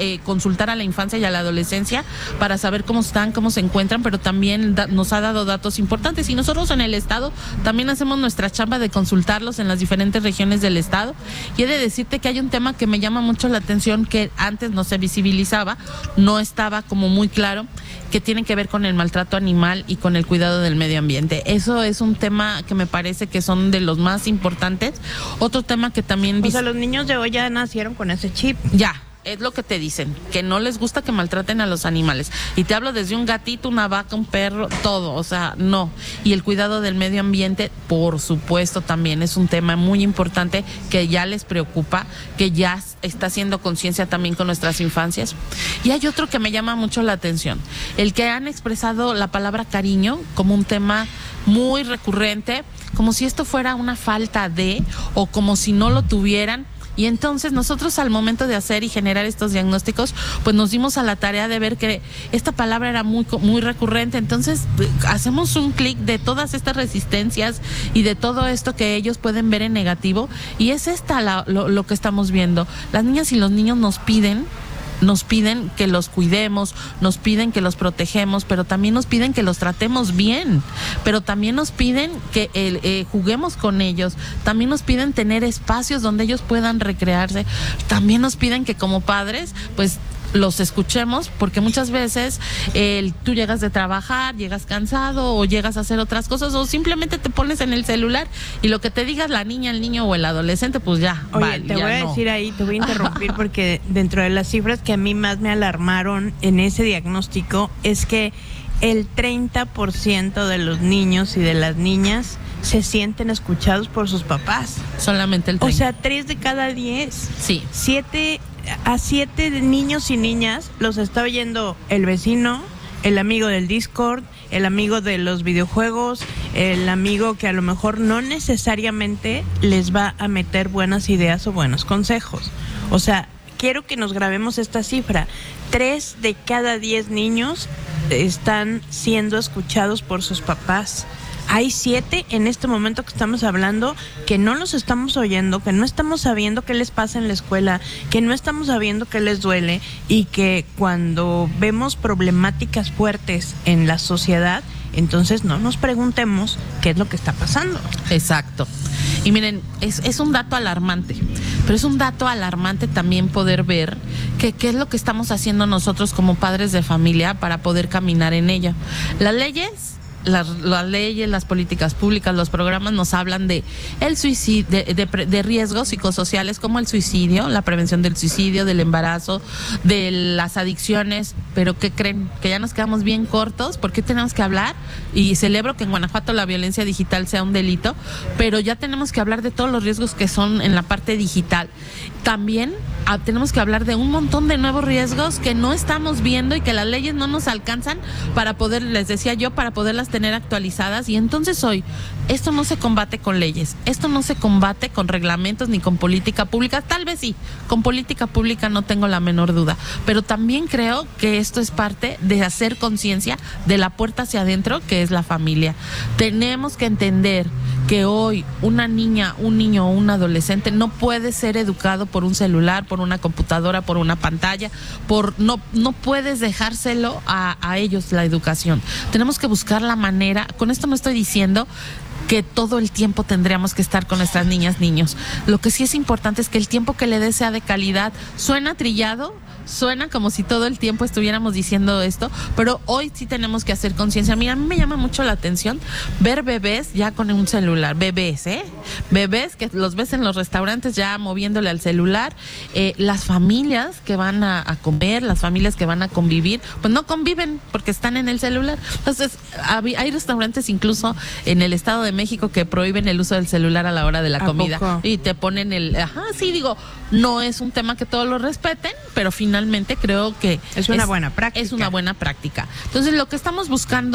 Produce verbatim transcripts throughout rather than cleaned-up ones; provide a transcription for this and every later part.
eh, consultar a la infancia y a la adolescencia para saber cómo están, cómo se encuentran, pero también da, nos ha dado datos importantes. Y nosotros en el estado también hacemos nuestra chamba de consultarlos en las diferentes regiones del estado. Y he de decirte que hay un tema que me llama mucho la atención, que antes no se visibilizaba, no estaba como muy claro, que tiene que ver con el maltrato animal y con el cuidado del medio ambiente. Eso es un tema que me parece que son de los más importantes. Otro tema que también... O sea, los niños de hoy ya nacieron con ese chip. Ya. Es lo que te dicen, que no les gusta que maltraten a los animales. Y te hablo desde un gatito, una vaca, un perro, todo, o sea, no. Y el cuidado del medio ambiente, por supuesto, también es un tema muy importante que ya les preocupa, que ya está haciendo conciencia también con nuestras infancias. Y hay otro que me llama mucho la atención, el que han expresado la palabra cariño como un tema muy recurrente, como si esto fuera una falta de, o como si no lo tuvieran. Y entonces nosotros al momento de hacer y generar estos diagnósticos, pues nos dimos a la tarea de ver que esta palabra era muy muy recurrente. Entonces hacemos un clic de todas estas resistencias y de todo esto que ellos pueden ver en negativo, y es esta la, lo, lo que estamos viendo. Las niñas y los niños nos piden Nos piden que los cuidemos, nos piden que los protegemos, pero también nos piden que los tratemos bien, pero también nos piden que eh, eh, juguemos con ellos, también nos piden tener espacios donde ellos puedan recrearse, también nos piden que como padres, pues los escuchemos, porque muchas veces eh, tú llegas de trabajar, llegas cansado o llegas a hacer otras cosas, o simplemente te pones en el celular y lo que te digas la niña, el niño o el adolescente, pues ya. Oye, vale, te ya voy a no. decir ahí, te voy a interrumpir porque dentro de las cifras que a mí más me alarmaron en ese diagnóstico es que el treinta por ciento de los niños y de las niñas se sienten escuchados por sus papás. Solamente el treinta. O sea, tres de cada diez. Sí. Siete, a siete niños y niñas los está oyendo el vecino, el amigo del Discord, el amigo de los videojuegos, el amigo que a lo mejor no necesariamente les va a meter buenas ideas o buenos consejos. O sea, quiero que nos grabemos esta cifra. Tres de cada diez niños están siendo escuchados por sus papás. Hay siete en este momento que estamos hablando que no los estamos oyendo, que no estamos sabiendo qué les pasa en la escuela, que no estamos sabiendo qué les duele, y que cuando vemos problemáticas fuertes en la sociedad, entonces no nos preguntemos qué es lo que está pasando. Exacto. Y miren, es, es un dato alarmante, pero es un dato alarmante también poder ver que qué es lo que estamos haciendo nosotros como padres de familia para poder caminar en ella. Las leyes... Las, las leyes, las políticas públicas, los programas nos hablan de el suicidio, de, de, de riesgos psicosociales como el suicidio, la prevención del suicidio, del embarazo, de las adicciones, pero ¿qué creen? Que ya nos quedamos bien cortos. ¿Por qué tenemos que hablar? Y celebro que en Guanajuato la violencia digital sea un delito, pero ya tenemos que hablar de todos los riesgos que son en la parte digital. También ah, tenemos que hablar de un montón de nuevos riesgos que no estamos viendo y que las leyes no nos alcanzan para poder, les decía yo, para poderlas tener actualizadas. Y entonces hoy, esto no se combate con leyes, esto no se combate con reglamentos ni con política pública, tal vez sí, con política pública no tengo la menor duda, pero también creo que esto es parte de hacer conciencia de la puerta hacia adentro, que es la familia. Tenemos que entender que hoy una niña, un niño o un adolescente no puede ser educado por un celular, por una computadora, por una pantalla, por no no puedes dejárselo a, a ellos la educación. Tenemos que buscar la manera. Con esto no estoy diciendo que todo el tiempo tendríamos que estar con nuestras niñas, niños. Lo que sí es importante es que el tiempo que le dé sea de calidad. Suena trillado, suena como si todo el tiempo estuviéramos diciendo esto, pero hoy sí tenemos que hacer conciencia. Mira, a mí me llama mucho la atención ver bebés ya con un celular, bebés, ¿eh? Bebés que los ves en los restaurantes ya moviéndole al celular, eh, las familias que van a, a comer, las familias que van a convivir, pues no conviven porque están en el celular. Entonces, hay restaurantes incluso en el Estado de México que prohíben el uso del celular a la hora de la comida. ¿A poco? Y te ponen el, ajá, sí, digo, no es un tema que todos lo respeten, pero finalmente creo que es una buena práctica. Es una buena práctica. Entonces, lo que estamos buscando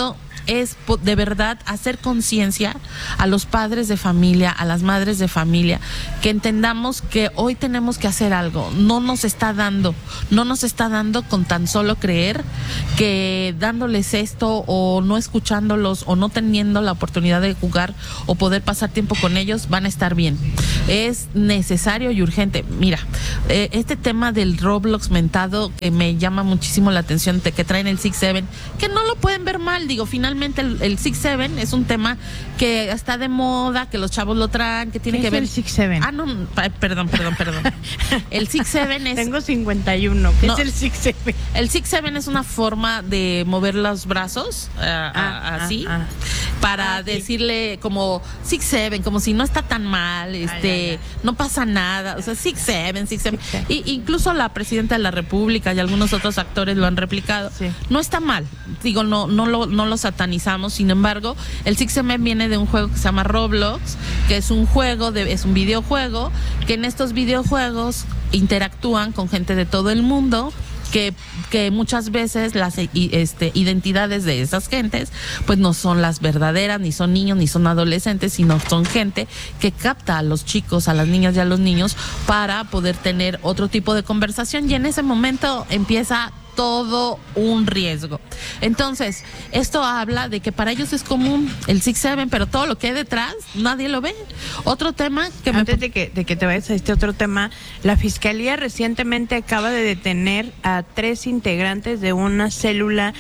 es de verdad hacer conciencia a los padres de familia, a las madres de familia, que entendamos que hoy tenemos que hacer algo. No nos está dando, no nos está dando con tan solo creer que dándoles esto o no escuchándolos o no teniendo la oportunidad de jugar o poder pasar tiempo con ellos van a estar bien. Es necesario y urgente. Mira, eh, este tema del Roblox mentado que me llama muchísimo la atención, de que traen el Six Seven, que no lo pueden ver mal, digo, finalmente el, el Six Seven es un tema que está de moda, que los chavos lo traen, que tiene ¿Qué que es ver. el Six Seven? Ah, no, perdón, perdón, perdón. El Six Seven es. Tengo cincuenta y uno. ¿Qué No, es el Six Seven? El Six Seven es una forma de mover los brazos uh, Ah, así ah, ah. para Ah, sí. decirle como Six Seven, como si no está tan mal, este, ya, ya. no pasa nada, o sea, Six Seven, Six Seven. Six Seven. Y incluso la presidenta de la República y algunos otros actores lo han replicado. Sí. No está mal, digo, no, no lo, no lo satanizamos. Sin embargo, el Six Seven viene de un juego que se llama Roblox, que es un juego, de, es un videojuego, que en estos videojuegos interactúan con gente de todo el mundo. Que, que muchas veces las y, este, identidades de esas gentes pues no son las verdaderas, ni son niños, ni son adolescentes, sino son gente que capta a los chicos, a las niñas y a los niños para poder tener otro tipo de conversación, y en ese momento empieza todo un riesgo. Entonces, esto habla de que para ellos es común el Six Seven, pero todo lo que hay detrás nadie lo ve. Otro tema que Antes me... de que, de que te vayas a este otro tema, la Fiscalía recientemente acaba de detener a tres integrantes de una célula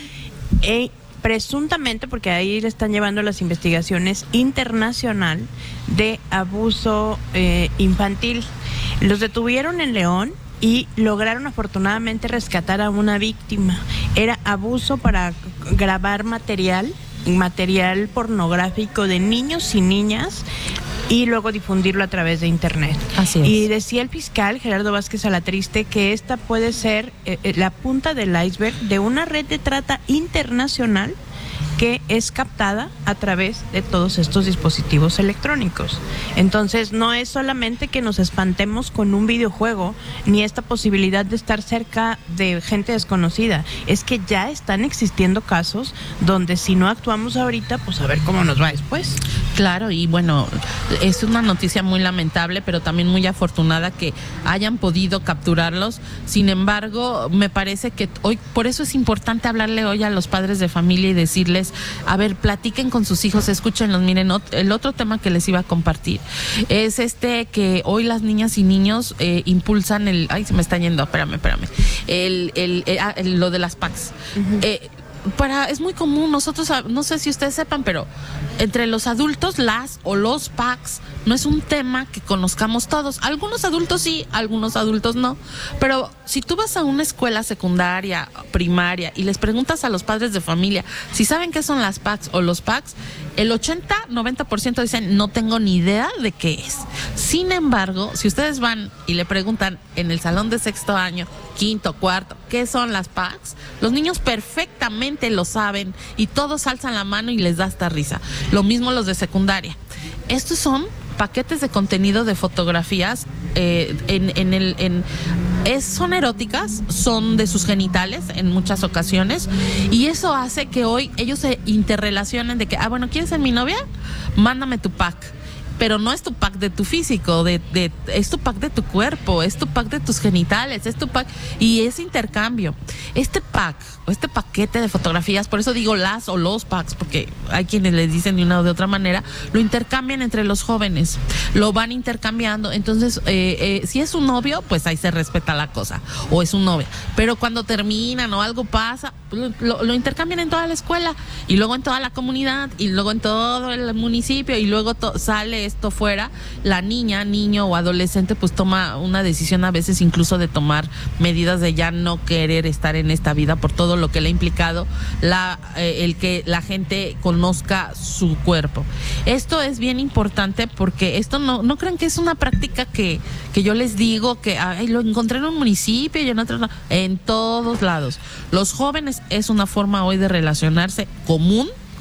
e presuntamente, porque ahí le están llevando las investigaciones, internacional de abuso eh, infantil. Los detuvieron en León y lograron afortunadamente rescatar a una víctima. Era abuso para grabar material, material pornográfico de niños y niñas y luego difundirlo a través de internet. Así es. Y decía el fiscal Gerardo Vázquez Alatriste que esta puede ser eh, la punta del iceberg de una red de trata internacional que es captada a través de todos estos dispositivos electrónicos. Entonces, no es solamente que nos espantemos con un videojuego, ni esta posibilidad de estar cerca de gente desconocida, es que ya están existiendo casos donde si no actuamos ahorita, pues a ver cómo nos va después. Claro, y bueno, es una noticia muy lamentable, pero también muy afortunada que hayan podido capturarlos. Sin embargo, me parece que hoy, por eso es importante hablarle hoy a los padres de familia y decirles, a ver, platiquen con sus hijos, escúchenlos. Miren, el otro tema que les iba a compartir es este, que hoy las niñas y niños eh, impulsan el, ay, se me está yendo, espérame, espérame, el, el, el, ah, el lo de las packs. Uh-huh. Eh, para, es muy común, nosotros, no sé si ustedes sepan, pero entre los adultos, las o los packs no es un tema que conozcamos todos. Algunos adultos sí, algunos adultos no. Pero si tú vas a una escuela secundaria, primaria, y les preguntas a los padres de familia si saben qué son las packs o los packs, el ochenta, noventa por ciento dicen no tengo ni idea de qué es. Sin embargo, si ustedes van y le preguntan en el salón de sexto año, quinto, cuarto, ¿qué son las packs? Los niños perfectamente lo saben y todos alzan la mano y les da hasta risa. Lo mismo los de secundaria. Estos son paquetes de contenido de fotografías eh, en, en el en es, son eróticas, son de sus genitales en muchas ocasiones, y eso hace que hoy ellos se interrelacionen de que, ah, bueno, ¿quieres ser mi novia? Mándame tu pack. Pero no es tu pack de tu físico, de, de, es tu pack de tu cuerpo, es tu pack de tus genitales, es tu pack, y es intercambio. Este pack, o este paquete de fotografías, por eso digo las o los packs, porque hay quienes les dicen de una o de otra manera, lo intercambian entre los jóvenes, lo van intercambiando. Entonces, eh, eh, si es un novio, pues ahí se respeta la cosa, o es un novio. Pero cuando terminan o algo pasa, lo, lo intercambian en toda la escuela, y luego en toda la comunidad, y luego en todo el municipio, y luego to- sale esto fuera. La niña, niño o adolescente pues toma una decisión a veces incluso de tomar medidas de ya no querer estar en esta vida por todo lo que le ha implicado la, eh, el que la gente conozca su cuerpo. Esto es bien importante porque esto no, no crean que es una práctica que, que yo les digo que ay, lo encontré en un municipio y en otros no. En todos lados. Los jóvenes es una forma hoy de relacionarse común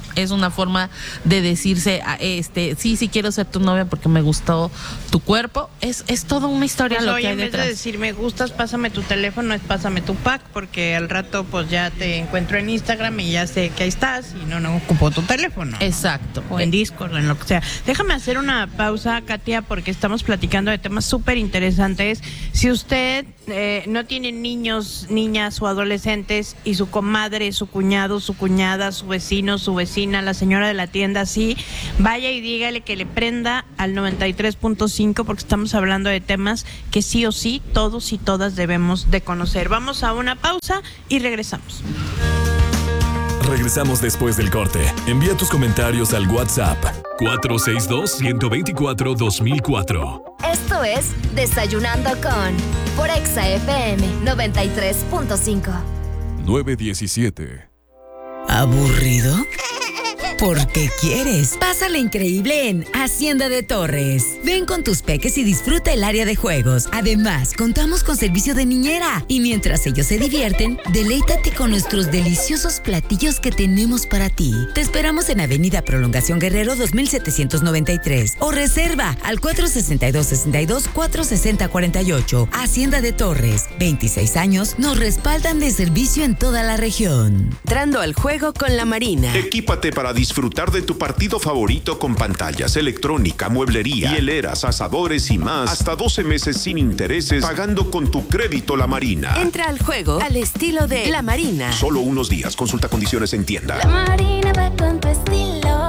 es una forma de decirse, este, sí, sí quiero ser tu novia porque me gustó tu cuerpo. Es, es toda una historia pues lo hoy, que hay en vez detrás. de decir me gustas, pásame tu teléfono, es pásame tu pack, porque al rato pues ya te encuentro en Instagram y ya sé que ahí estás y no, no ocupo tu teléfono. Exacto. O en Discord, en lo que sea. Déjame hacer una pausa, Katia, porque estamos platicando de temas súper interesantes. Si usted eh, no tiene niños, niñas o adolescentes y su comadre, su cuñado, su cuñada, su vecino, su vecina, la señora de la tienda, sí, vaya y dígale que le prenda al noventa y tres punto cinco, porque estamos hablando de temas que sí o sí todos y todas debemos de conocer. Vamos a una pausa y regresamos. Regresamos después del corte. Envía tus comentarios al WhatsApp cuatro seis dos, uno dos cuatro, dos mil cuatro. Esto es Desayunando con por Exa F M noventa y tres punto cinco. nueve diecisiete. ¿Aburrido? ¿Por qué quieres? Pásala increíble en Hacienda de Torres. Ven con tus peques y disfruta el área de juegos. Además, contamos con servicio de niñera. Y mientras ellos se divierten, deleítate con nuestros deliciosos platillos que tenemos para ti. Te esperamos en Avenida Prolongación Guerrero dos mil setecientos noventa y tres o reserva al cuatro seis dos, seis dos, cuatro seis cero, cuatro ocho. Hacienda de Torres. veintiséis años nos respaldan de servicio en toda la región. Entrando al juego con la Marina. Equípate para disfrutar de tu partido favorito con pantallas, electrónica, mueblería, hieleras, asadores y más. Hasta doce meses sin intereses, pagando con tu crédito La Marina. Entra al juego al estilo de La Marina. Solo unos días. Consulta condiciones en tienda. La Marina va con tu estilo.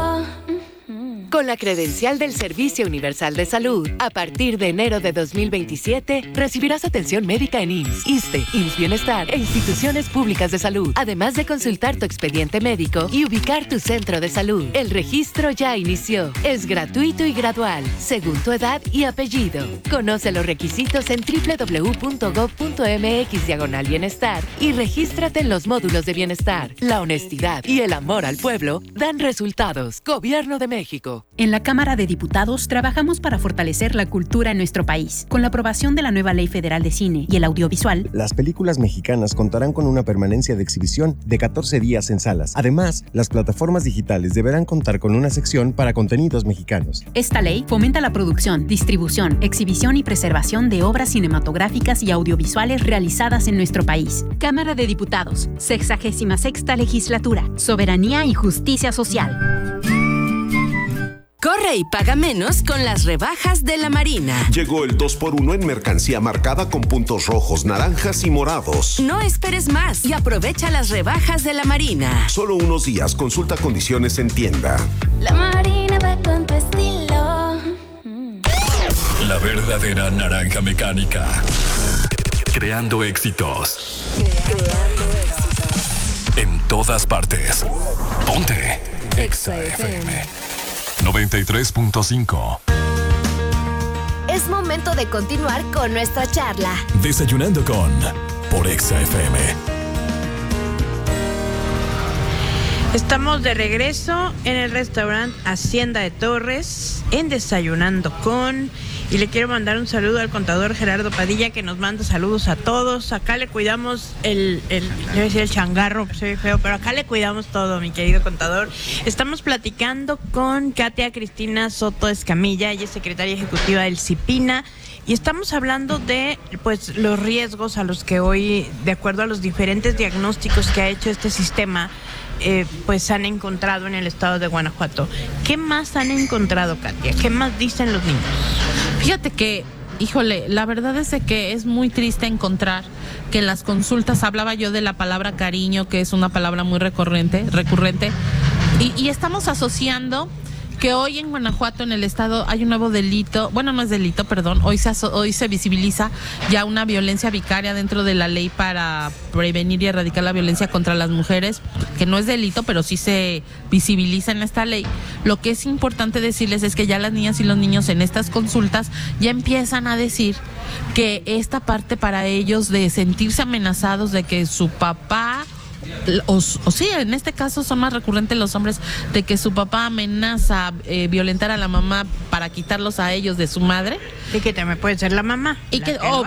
Con la credencial del Servicio Universal de Salud, a partir de enero de dos mil veintisiete, recibirás atención médica en I M S S, ISSSTE, I M S S Bienestar e instituciones públicas de salud, además de consultar tu expediente médico y ubicar tu centro de salud. El registro ya inició. Es gratuito y gradual, según tu edad y apellido. Conoce los requisitos en doble u doble u doble u punto gob punto eme equis diagonal bienestar y regístrate en los módulos de bienestar. La honestidad y el amor al pueblo dan resultados. Gobierno de México. En la Cámara de Diputados trabajamos para fortalecer la cultura en nuestro país. Con la aprobación de la nueva Ley Federal de Cine y el Audiovisual, las películas mexicanas contarán con una permanencia de exhibición de catorce días en salas. Además, las plataformas digitales deberán contar con una sección para contenidos mexicanos. Esta ley fomenta la producción, distribución, exhibición y preservación de obras cinematográficas y audiovisuales realizadas en nuestro país. Cámara de Diputados, sexagésima sexta legislatura, soberanía y justicia social. Corre y paga menos con las rebajas de la Marina. Llegó el dos por uno en mercancía marcada con puntos rojos, naranjas y morados. No esperes más y aprovecha las rebajas de la Marina. Solo unos días. Consulta condiciones en tienda. La Marina va con tu estilo. La verdadera naranja mecánica. Creando éxitos. Creando éxitos. En todas partes. Ponte Exa F M noventa y tres punto cinco. Es momento de continuar con nuestra charla. Desayunando con por Exa F M. Estamos de regreso en el restaurante Hacienda de Torres, en Desayunando con, y le quiero mandar un saludo al contador Gerardo Padilla, que nos manda saludos a todos. Acá le cuidamos el, el, le voy a decir el changarro, pues soy feo, pero acá le cuidamos todo, mi querido contador. Estamos platicando con Katia Cristina Soto Escamilla, ella es secretaria ejecutiva del CIPINA, y estamos hablando de pues los riesgos a los que hoy, de acuerdo a los diferentes diagnósticos que ha hecho este sistema, Eh, pues han encontrado en el estado de Guanajuato. ¿Qué más han encontrado, Katia? ¿Qué más dicen los niños? Fíjate que, híjole, la verdad es de que es muy triste encontrar que en las consultas, hablaba yo de la palabra cariño, que es una palabra muy recurrente, recurrente, y, y estamos asociando que hoy en Guanajuato, en el estado, hay un nuevo delito, bueno, no es delito, perdón, hoy se, aso- hoy se visibiliza ya una violencia vicaria dentro de la ley para prevenir y erradicar la violencia contra las mujeres, que no es delito, pero sí se visibiliza en esta ley. Lo que es importante decirles es que ya las niñas y los niños en estas consultas ya empiezan a decir que esta parte para ellos de sentirse amenazados de que su papá, O, o sí, en este caso son más recurrentes los hombres, de que su papá amenaza eh, violentar a la mamá para quitarlos a ellos de su madre. Y que también puede ser la mamá. Y la que, que obvio, va.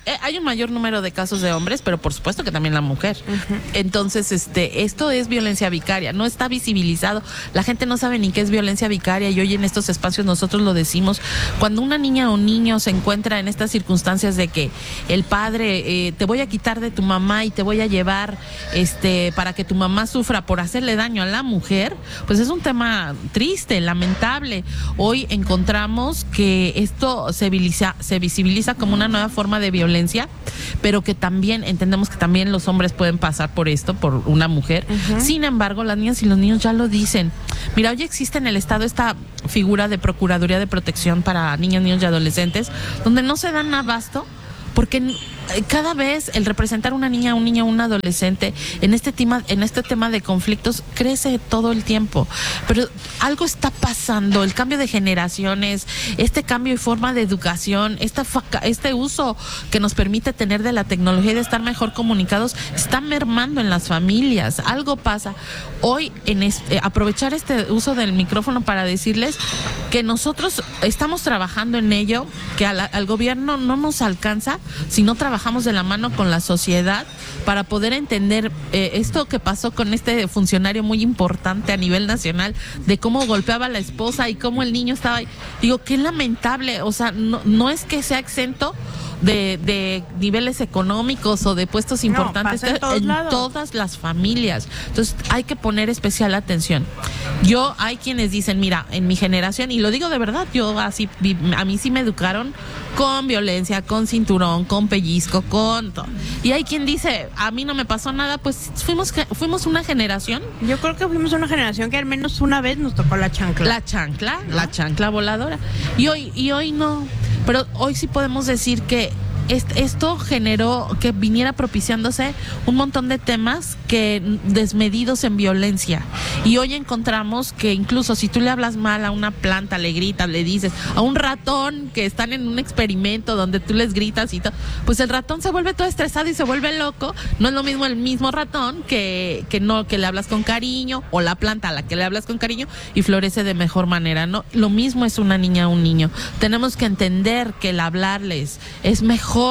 eh, hay un mayor número de casos de hombres, pero por supuesto que también la mujer. Uh-huh. Entonces, este, esto es violencia vicaria, no está visibilizado. La gente no sabe ni qué es violencia vicaria y hoy en estos espacios nosotros lo decimos. Cuando una niña o un niño se encuentra en estas circunstancias de que el padre, eh, te voy a quitar de tu mamá y te voy a llevar, este, para que tu mamá sufra por hacerle daño a la mujer, pues es un tema triste, lamentable. Hoy encontramos que esto se visibiliza, se visibiliza como una nueva forma de violencia, pero que también entendemos que también los hombres pueden pasar por esto, por una mujer. Uh-huh. Sin embargo, las niñas y los niños ya lo dicen. Mira, hoy existe en el Estado esta figura de Procuraduría de Protección para niñas, niños y adolescentes, donde no se dan abasto, porque cada vez el representar una niña, un niño, un adolescente en este tema, en este tema de conflictos crece todo el tiempo. Pero algo está pasando, el cambio de generaciones, este cambio y forma de educación, esta faca, este uso que nos permite tener de la tecnología y de estar mejor comunicados, está mermando en las familias. Algo pasa. Hoy en este, aprovechar este uso del micrófono para decirles que nosotros estamos trabajando en ello, que al, al gobierno no nos alcanza si no trabajamos de la mano con la sociedad para poder entender eh, esto que pasó con este funcionario muy importante a nivel nacional, de cómo golpeaba a la esposa y cómo el niño estaba ahí. Digo, qué lamentable, o sea, no, no es que sea exento de, de niveles económicos o de puestos importantes, no, en, todos en lados. Todas las familias. Entonces hay que poner especial atención. Yo, hay quienes dicen, mira, en mi generación, y lo digo de verdad, yo así, a mí sí me educaron con violencia, con cinturón, con pellizco, con todo. Y hay quien dice, a mí no me pasó nada, pues fuimos fuimos una generación. Yo creo que fuimos una generación que al menos una vez nos tocó la chancla. La chancla, ¿no? La chancla voladora. Y hoy, y hoy no. Pero hoy sí podemos decir que esto generó que viniera propiciándose un montón de temas que desmedidos en violencia. Y hoy encontramos que incluso si tú le hablas mal a una planta, le gritas, le dices, a un ratón que están en un experimento donde tú les gritas y todo, pues el ratón se vuelve todo estresado y se vuelve loco. No es lo mismo el mismo ratón que, que no, que le hablas con cariño, o la planta a la que le hablas con cariño y florece de mejor manera, ¿no? Lo mismo es una niña o un niño. Tenemos que entender que el hablarles es mejor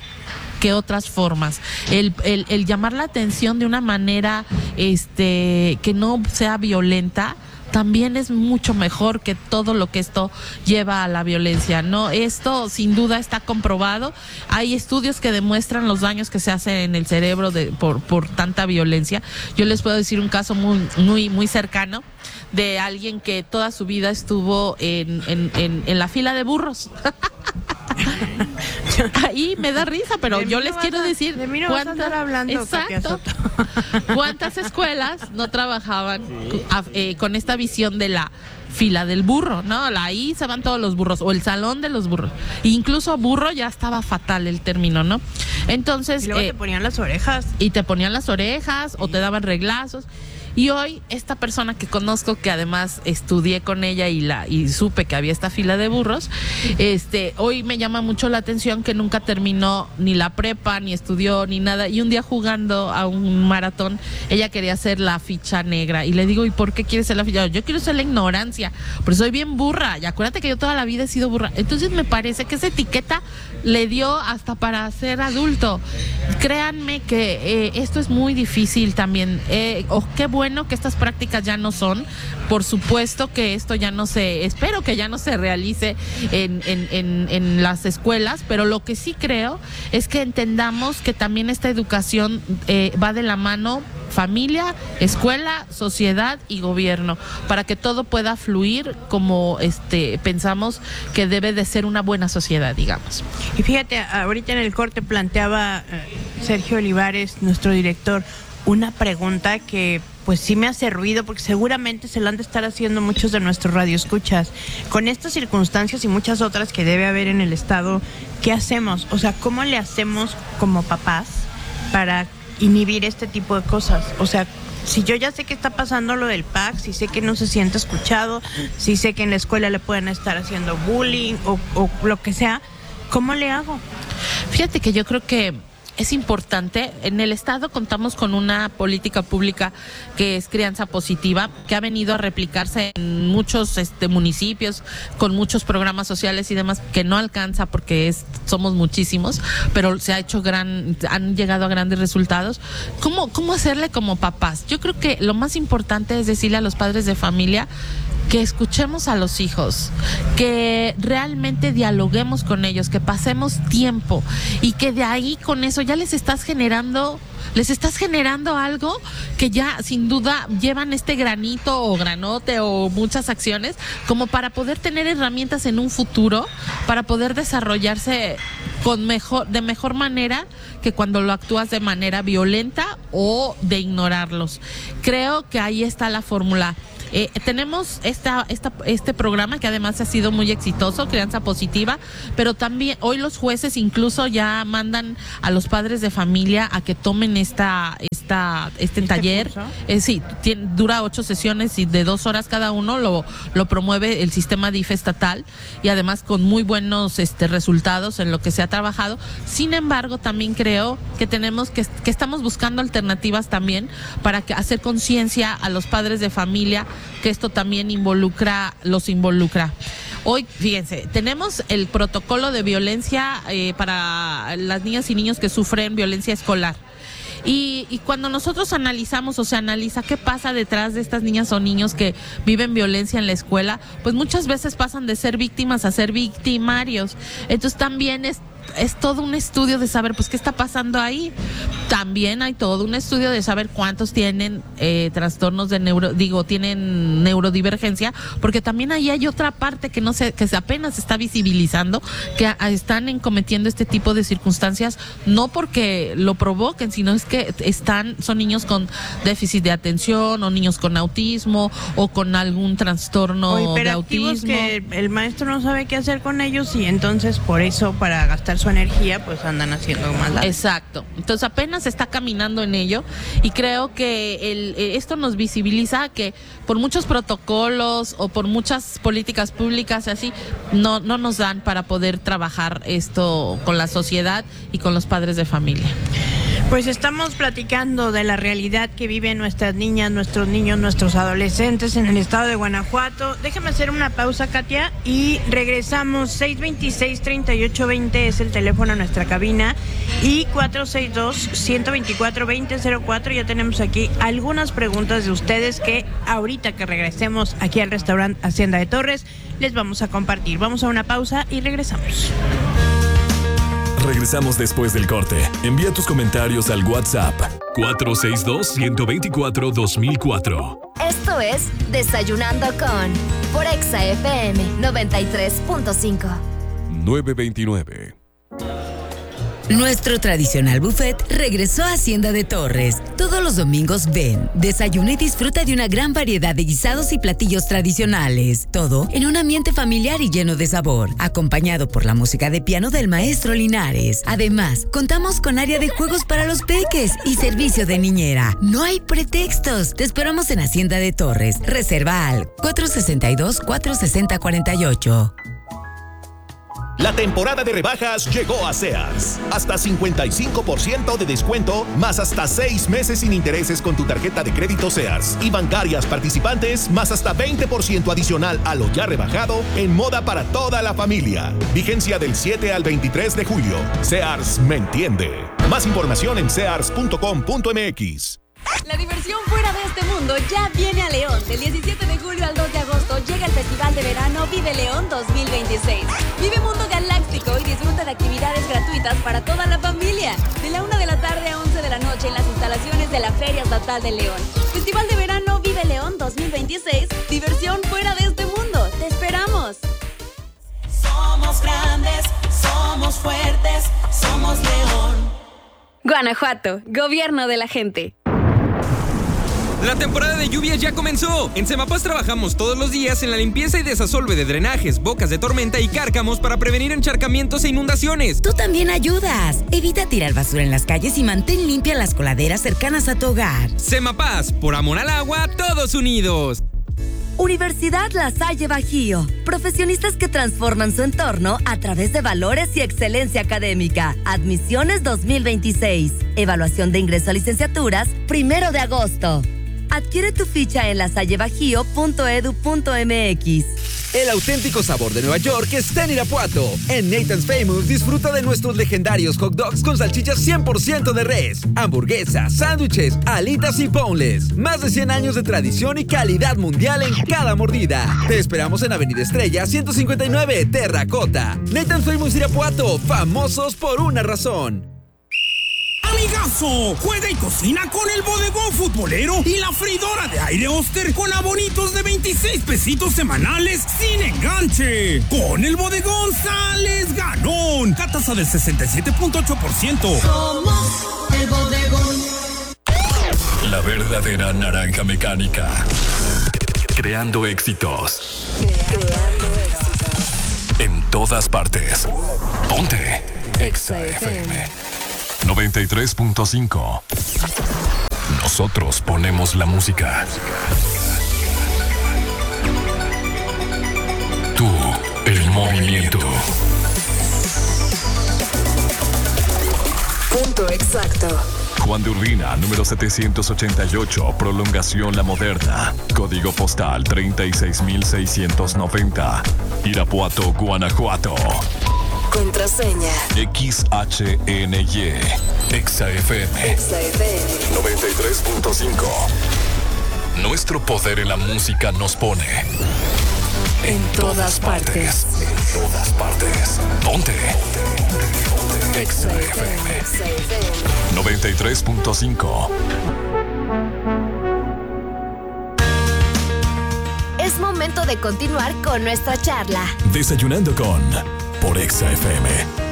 que otras formas, el, el, el llamar la atención de una manera este que no sea violenta también es mucho mejor que todo lo que esto lleva a la violencia, ¿no? Esto sin duda está comprobado. Hay estudios que demuestran los daños que se hacen en el cerebro de, por, por tanta violencia. Yo les puedo decir un caso muy, muy, muy cercano de alguien que toda su vida estuvo en, en, en, en la fila de burros. Ahí me da risa, pero yo les quiero decir de mí no cuántas, vas a estar hablando, exacto, cuántas escuelas no trabajaban sí. a, eh, con esta visión de la fila del burro, ¿no? Ahí se van todos los burros, o el salón de los burros. E incluso burro ya estaba fatal el término, ¿no? Entonces, y luego eh, te ponían las orejas. Y te ponían las orejas, sí. O te daban reglazos. Y hoy esta persona que conozco, que además estudié con ella y la y supe que había esta fila de burros, este, hoy me llama mucho la atención que nunca terminó ni la prepa, ni estudió, ni nada. Y un día jugando a un maratón, ella quería hacer la ficha negra. Y le digo, ¿y por qué quieres ser la ficha? Yo quiero ser la ignorancia, porque soy bien burra. Y acuérdate que yo toda la vida he sido burra. Entonces me parece que esa etiqueta le dio hasta para ser adulto. Créanme que eh, esto es muy difícil también. Eh, oh, qué bueno que estas prácticas ya no son. Por supuesto que esto ya no se, espero que ya no se realice en, en, en, en las escuelas, pero lo que sí creo es que entendamos que también esta educación eh, va de la mano familia, escuela, sociedad y gobierno, para que todo pueda fluir como este pensamos que debe de ser una buena sociedad, digamos. Y fíjate, ahorita en el corte planteaba eh, Sergio Olivares, nuestro director, una pregunta que pues sí me hace ruido, porque seguramente se lo han de estar haciendo muchos de nuestros radioescuchas. Con estas circunstancias y muchas otras que debe haber en el Estado, ¿qué hacemos? O sea, ¿cómo le hacemos como papás para inhibir este tipo de cosas? O sea, si yo ya sé que está pasando lo del P A C, si sé que no se siente escuchado, si sé que en la escuela le pueden estar haciendo bullying o, o lo que sea, ¿cómo le hago? Fíjate que yo creo que es importante. En el estado contamos con una política pública que es Crianza Positiva, que ha venido a replicarse en muchos este, municipios, con muchos programas sociales y demás, que no alcanza porque es, somos muchísimos, pero se ha hecho gran, han llegado a grandes resultados. ¿Cómo, cómo hacerle como papás? Yo creo que lo más importante es decirle a los padres de familia que escuchemos a los hijos, que realmente dialoguemos con ellos, que pasemos tiempo y que de ahí con eso ya les estás generando, les estás generando algo que ya sin duda llevan este granito o granote o muchas acciones como para poder tener herramientas en un futuro, para poder desarrollarse con mejor, de mejor manera que cuando lo actúas de manera violenta o de ignorarlos. Creo que ahí está la fórmula. Eh, tenemos esta, esta, este programa que además ha sido muy exitoso, Crianza Positiva, pero también hoy los jueces incluso ya mandan a los padres de familia a que tomen esta, esta este, ¿Este taller. Eh, sí, tiene, dura ocho sesiones y de dos horas cada uno, lo, lo promueve el sistema D I F estatal y además con muy buenos este, resultados en lo que se ha trabajado. Sin embargo, también creo que tenemos que, que estamos buscando alternativas también para que, hacer conciencia a los padres de familia que esto también involucra, los involucra. Hoy, fíjense, tenemos el protocolo de violencia eh, para las niñas y niños que sufren violencia escolar. Y, y cuando nosotros analizamos o se analiza qué pasa detrás de estas niñas o niños que viven violencia en la escuela, pues muchas veces pasan de ser víctimas a ser victimarios. Entonces también es es todo un estudio de saber pues qué está pasando ahí. También hay todo un estudio de saber cuántos tienen eh, trastornos de neuro, digo, tienen neurodivergencia, porque también ahí hay otra parte que no se, que apenas se está visibilizando, que a, a están en cometiendo este tipo de circunstancias, no porque lo provoquen, sino es que están, son niños con déficit de atención, o niños con autismo, o con algún trastorno de autismo. Que el maestro no sabe qué hacer con ellos y entonces por eso, para gastar su energía, pues andan haciendo maldad. Exacto. Entonces apenas se está caminando en ello y creo que el, esto nos visibiliza que por muchos protocolos o por muchas políticas públicas así, no, no nos dan para poder trabajar esto con la sociedad y con los padres de familia. Pues estamos platicando de la realidad que viven nuestras niñas, nuestros niños, nuestros adolescentes en el estado de Guanajuato. Déjame hacer una pausa, Katia, y regresamos. Seis veintiséis, treinta y ocho veinte es el teléfono a nuestra cabina y cuatro seis dos, ciento veinticuatro, veinte cero cuatro. Ya tenemos aquí algunas preguntas de ustedes que ahorita que regresemos aquí al restaurante Hacienda de Torres les vamos a compartir. Vamos a una pausa y regresamos. Regresamos después del corte. Envía tus comentarios al WhatsApp cuatro seis dos, ciento veinticuatro, dos mil cuatro. Esto es Desayunando con por Exa F M noventa y tres punto cinco. nueve veintinueve. Nuestro tradicional buffet regresó a Hacienda de Torres. Todos los domingos ven, desayuna y disfruta de una gran variedad de guisados y platillos tradicionales. Todo en un ambiente familiar y lleno de sabor, acompañado por la música de piano del maestro Linares. Además, contamos con área de juegos para los peques y servicio de niñera. No hay pretextos. Te esperamos en Hacienda de Torres. Reserva al cuatro seis dos, cuatro seis cero, cuatro ocho. La temporada de rebajas llegó a Sears. Hasta cincuenta y cinco por ciento de descuento, más hasta seis meses sin intereses con tu tarjeta de crédito Sears. Y bancarias participantes, más hasta veinte por ciento adicional a lo ya rebajado en moda para toda la familia. Vigencia del siete al veintitrés de julio. Sears me entiende. Más información en sears punto com punto m x. La diversión fuera de este mundo ya viene a León. Del diecisiete de julio al dos de agosto llega el Festival de Verano Vive León dos mil veintiséis. Vive Mundo Galáctico y disfruta de actividades gratuitas para toda la familia. De la una de la tarde a once de la noche en las instalaciones de la Feria Estatal de León. Festival de Verano Vive León dos mil veintiséis. Diversión fuera de este mundo. ¡Te esperamos! Somos grandes, somos fuertes, somos León. Guanajuato, gobierno de la gente. La temporada de lluvias ya comenzó. En Semapaz trabajamos todos los días en la limpieza y desasolve de drenajes, bocas de tormenta y cárcamos para prevenir encharcamientos e inundaciones. Tú también ayudas. Evita tirar basura en las calles y mantén limpias las coladeras cercanas a tu hogar. Semapaz, por amor al agua, todos unidos. Universidad La Salle Bajío. Profesionistas que transforman su entorno a través de valores y excelencia académica. Admisiones dos mil veintiséis. Evaluación de ingreso a licenciaturas, primero de agosto. Adquiere tu ficha en lasallebajío punto edu punto mx. El auténtico sabor de Nueva York está en Irapuato. En Nathan's Famous disfruta de nuestros legendarios hot dogs con salchichas cien por ciento de res, hamburguesas, sándwiches, alitas y boneless. Más de cien años de tradición y calidad mundial en cada mordida. Te esperamos en Avenida Estrella ciento cincuenta y nueve, Terracota. Nathan's Famous Irapuato, famosos por una razón. Amigazo, juega y cocina con el bodegón futbolero y la freidora de aire Oster con abonitos de veintiséis pesitos semanales sin enganche. Con el bodegón sales ganón. Catasa del sesenta y siete punto ocho por ciento. Somos el bodegón. La verdadera naranja mecánica. Creando éxitos. Creando éxitos. En todas partes. Ponte Exa F M noventa y tres punto cinco. Nosotros ponemos la música. Tú, el movimiento. Punto exacto. Juan de Urbina, número setecientos ochenta y ocho, Prolongación La Moderna. Código postal treinta y seis mil seiscientos noventa. Irapuato, Guanajuato. Contraseña X H N Y. Exa F M Exa F M noventa y tres punto cinco. Nuestro poder en la música nos pone en, en todas, todas partes. partes. En todas partes. Ponte. Exa F M noventa y tres punto cinco. Es momento de continuar con nuestra charla. Desayunando con por Exa F M.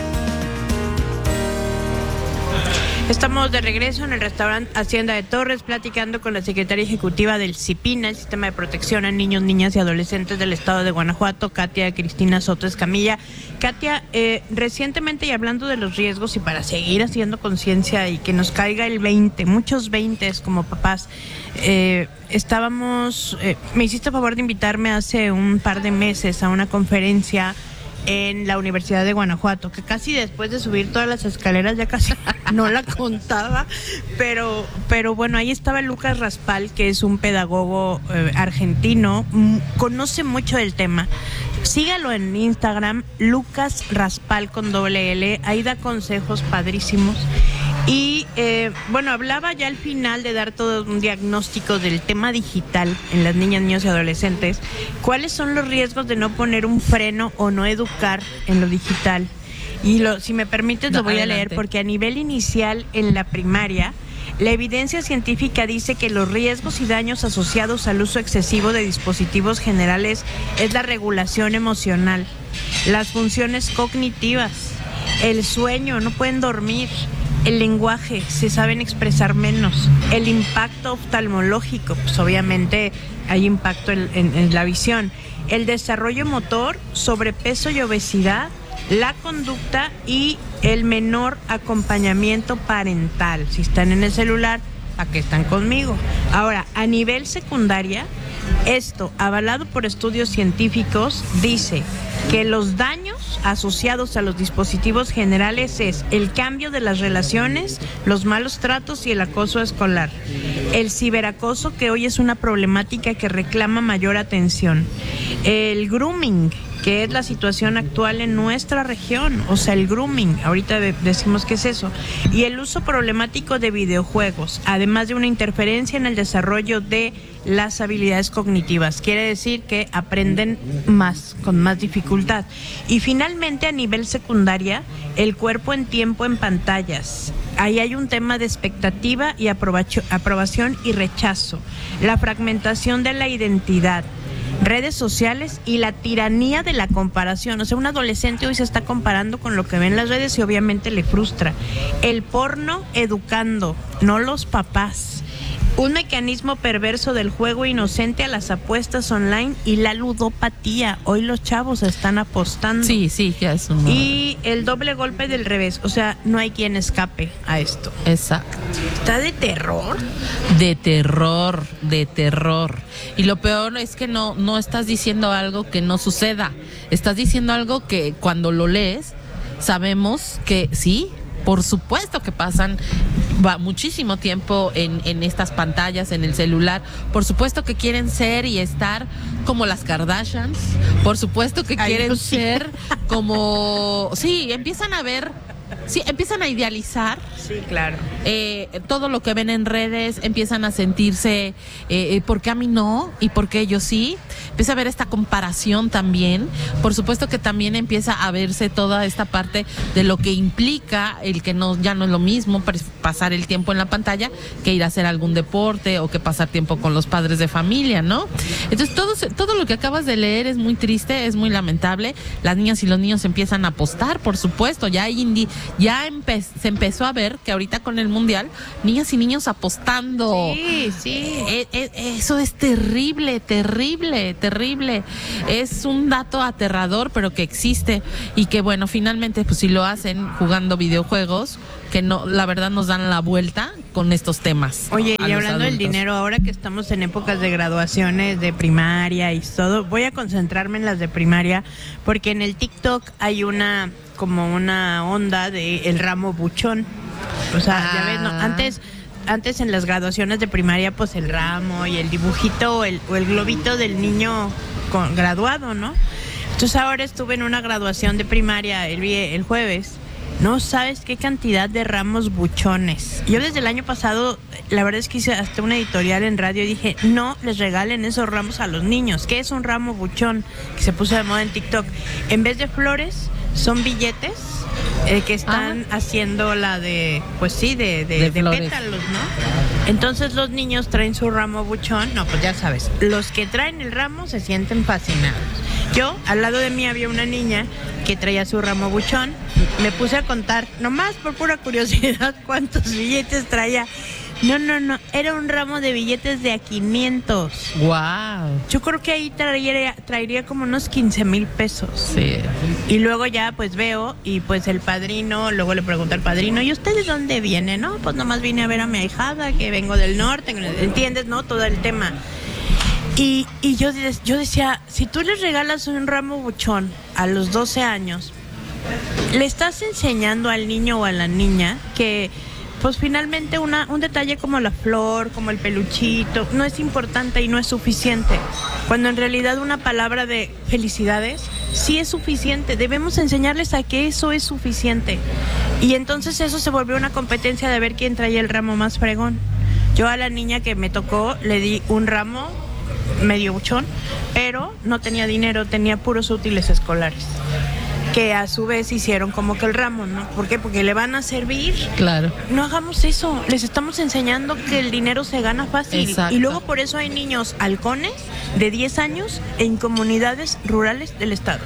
Estamos de regreso en el restaurante Hacienda de Torres platicando con la secretaria ejecutiva del CIPINA, el Sistema de Protección a Niños, Niñas y Adolescentes del Estado de Guanajuato, Katia Cristina Soto Escamilla. Katia, eh, recientemente y hablando de los riesgos y para seguir haciendo conciencia y que nos caiga el veinte, muchos veintes como papás, eh, estábamos, eh, me hiciste favor de invitarme hace un par de meses a una conferencia en la Universidad de Guanajuato, que casi después de subir todas las escaleras ya casi no la contaba, pero pero bueno, ahí estaba Lucas Raspal, que es un pedagogo eh, argentino, m- conoce mucho del tema. Sígalo en Instagram, Lucas Raspal con doble L, ahí da consejos padrísimos. Y eh, bueno, hablaba ya al final de dar todo un diagnóstico del tema digital en las niñas, niños y adolescentes. ¿Cuáles son los riesgos de no poner un freno o no educar en lo digital? Y lo, si me permites no, lo voy adelante. a leer porque a nivel inicial en la primaria, la evidencia científica dice que los riesgos y daños asociados al uso excesivo de dispositivos generales es la regulación emocional, las funciones cognitivas, el sueño, no pueden dormir, el lenguaje, se saben expresar menos, el impacto oftalmológico, pues obviamente hay impacto en, en, en la visión, el desarrollo motor, sobrepeso y obesidad, la conducta y el menor acompañamiento parental. Si están en el celular, ¿a qué están conmigo? Ahora, a nivel secundaria, esto, avalado por estudios científicos, dice que los daños asociados a los dispositivos generales es el cambio de las relaciones, los malos tratos y el acoso escolar. El ciberacoso, que hoy es una problemática que reclama mayor atención. El grooming, que es la situación actual en nuestra región, o sea, el grooming, ahorita decimos qué es eso, y el uso problemático de videojuegos, además de una interferencia en el desarrollo de las habilidades cognitivas, quiere decir que aprenden más, con más dificultad. Y finalmente, a nivel secundaria, el cuerpo en tiempo en pantallas. Ahí hay un tema de expectativa y aprobación y rechazo, la fragmentación de la identidad, redes sociales y la tiranía de la comparación. O sea, un adolescente hoy se está comparando con lo que ve en las redes y obviamente le frustra. El porno educando, no los papás. Un mecanismo perverso del juego inocente a las apuestas online y la ludopatía. Hoy los chavos están apostando. Sí, sí, ya es un... Y el doble golpe del revés. O sea, no hay quien escape a esto. Exacto. ¿Está de terror? De terror, de terror. Y lo peor es que no, no estás diciendo algo que no suceda. Estás diciendo algo que cuando lo lees, sabemos que sí, por supuesto que pasan va muchísimo tiempo en, en estas pantallas, en el celular. Por supuesto que quieren ser y estar como las Kardashians. Por supuesto que Ay, quieren pues sí. ser como... Sí, empiezan a ver... Sí, empiezan a idealizar. Sí, claro. Eh, todo lo que ven en redes, empiezan a sentirse, eh, ¿por qué a mí no? ¿Y por qué yo sí? Empieza a ver esta comparación también. Por supuesto que también empieza a verse toda esta parte de lo que implica el que no ya no es lo mismo pasar el tiempo en la pantalla que ir a hacer algún deporte o que pasar tiempo con los padres de familia, ¿no? Entonces todo, todo lo que acabas de leer es muy triste, es muy lamentable. Las niñas y los niños empiezan a apostar, por supuesto. Ya hay indi- ya empe- se empezó a ver que ahorita con el mundial, niñas y niños apostando. Sí, sí. Eh, eh, eso es terrible, terrible, terrible. Es un dato aterrador, pero que existe y que bueno, finalmente pues si lo hacen jugando videojuegos, que no, la verdad nos dan la vuelta con estos temas. Oye, a y los hablando del adultos. dinero, ahora que estamos en épocas de graduaciones de primaria y todo, voy a concentrarme en las de primaria, porque en el TikTok hay una, como una onda de el ramo buchón. O sea, ya ves, ¿no? Antes, antes en las graduaciones de primaria, pues el ramo y el dibujito o el, o el globito del niño con, graduado, ¿no? Entonces ahora estuve en una graduación de primaria el, vie- el jueves. No sabes qué cantidad de ramos buchones. Yo desde el año pasado, la verdad es que hice hasta una editorial en radio y dije, no les regalen esos ramos a los niños. ¿Qué es un ramo buchón? Que se puso de moda en TikTok. En vez de flores, son billetes eh, que están ah. haciendo la de, pues sí, de, de, de, de pétalos, ¿no? Entonces los niños traen su ramo buchón. No, pues ya sabes, los que traen el ramo se sienten fascinados. Yo, al lado de mí había una niña que traía su ramo buchón. Me puse a contar, nomás por pura curiosidad, cuántos billetes traía. No, no, no, era un ramo de billetes de a quinientos. Wow. Yo creo que ahí traería, traería como unos quince mil pesos. Sí. Y luego ya pues veo y pues el padrino, luego le pregunto al padrino, ¿y usted de dónde viene? No, pues nomás vine a ver a mi ahijada, que vengo del norte, ¿entiendes, no? Todo el tema. Y, y yo, yo decía, si tú les regalas un ramo buchón a los doce años, le estás enseñando al niño o a la niña que pues finalmente una, un detalle como la flor, como el peluchito, no es importante y no es suficiente. Cuando en realidad una palabra de felicidades sí es suficiente. Debemos enseñarles a que eso es suficiente. Y entonces eso se volvió una competencia de ver quién traía el ramo más fregón. Yo a la niña que me tocó le di un ramo medio buchón, pero no tenía dinero, tenía puros útiles escolares, que a su vez hicieron como que el ramo, ¿no? ¿Por qué? Porque le van a servir. Claro. No hagamos eso, les estamos enseñando que el dinero se gana fácil. Exacto. Y luego por eso hay niños halcones de diez años en comunidades rurales del estado.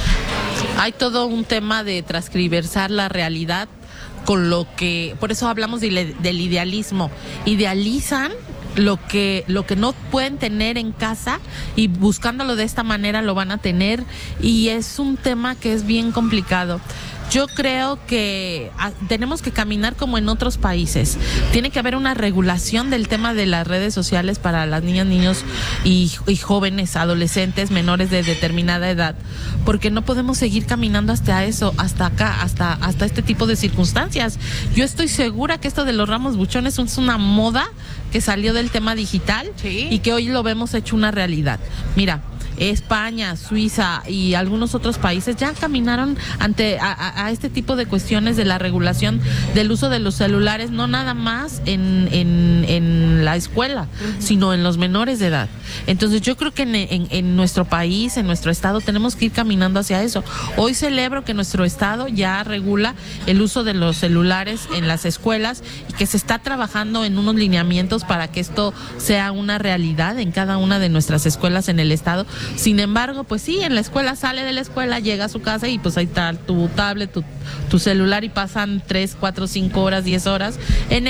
Hay todo un tema de transcriversar la realidad con lo que, por eso hablamos de, del idealismo. Idealizan lo que lo que no pueden tener en casa y buscándolo de esta manera lo van a tener, y es un tema que es bien complicado. Yo creo que a, tenemos que caminar como en otros países. Tiene que haber una regulación del tema de las redes sociales para las niñas, niños y, y jóvenes, adolescentes, menores de determinada edad, porque no podemos seguir caminando hasta eso, hasta acá, hasta, hasta este tipo de circunstancias. Yo estoy segura que esto de los ramos buchones es una moda que salió del tema digital, ¿sí? Y que hoy lo vemos hecho una realidad. Mira, España, Suiza y algunos otros países ya caminaron ante a, a, a este tipo de cuestiones de la regulación del uso de los celulares, no nada más en, en, en la escuela, uh-huh, sino en los menores de edad. Entonces yo creo que en, en, en nuestro país, en nuestro estado, tenemos que ir caminando hacia eso. Hoy celebro que nuestro estado ya regula el uso de los celulares en las escuelas y que se está trabajando en unos lineamientos para que esto sea una realidad en cada una de nuestras escuelas en el estado. Sin embargo, pues sí, en la escuela, sale de la escuela, llega a su casa y pues ahí está tu tablet, tu, tu celular, y pasan tres, cuatro, cinco horas, diez horas en él.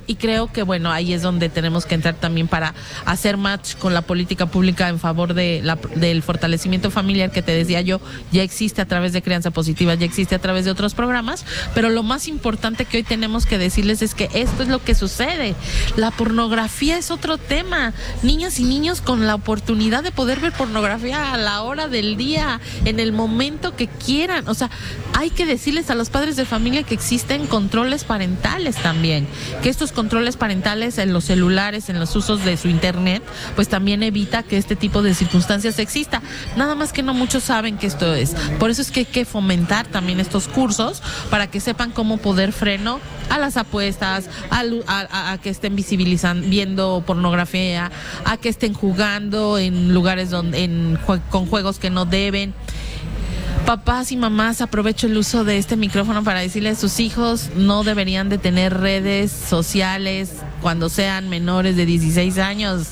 y creo que bueno, ahí es donde tenemos que entrar también para hacer match con la política pública en favor de la, del fortalecimiento familiar que te decía yo, ya existe a través de Crianza Positiva, ya existe a través de otros programas, pero lo más importante que hoy tenemos que decirles es que esto es lo que sucede. La pornografía es otro tema. Niñas y niños con la oportunidad de poder ver pornografía a la hora del día, en el momento que quieran. O sea, hay que decirles a los padres de familia que existen controles parentales también, que estos controles parentales en los celulares, en los usos de su internet, pues también evita que este tipo de circunstancias exista. Nada más que no muchos saben que esto es. Por eso es que hay que fomentar también estos cursos para que sepan cómo poder freno a las apuestas, a, a, a que estén visibilizando, viendo pornografía, a que estén jugando en lugares donde, en, con juegos que no deben. Papás y mamás, aprovecho el uso de este micrófono para decirles a sus hijos no deberían de tener redes sociales cuando sean menores de dieciséis años.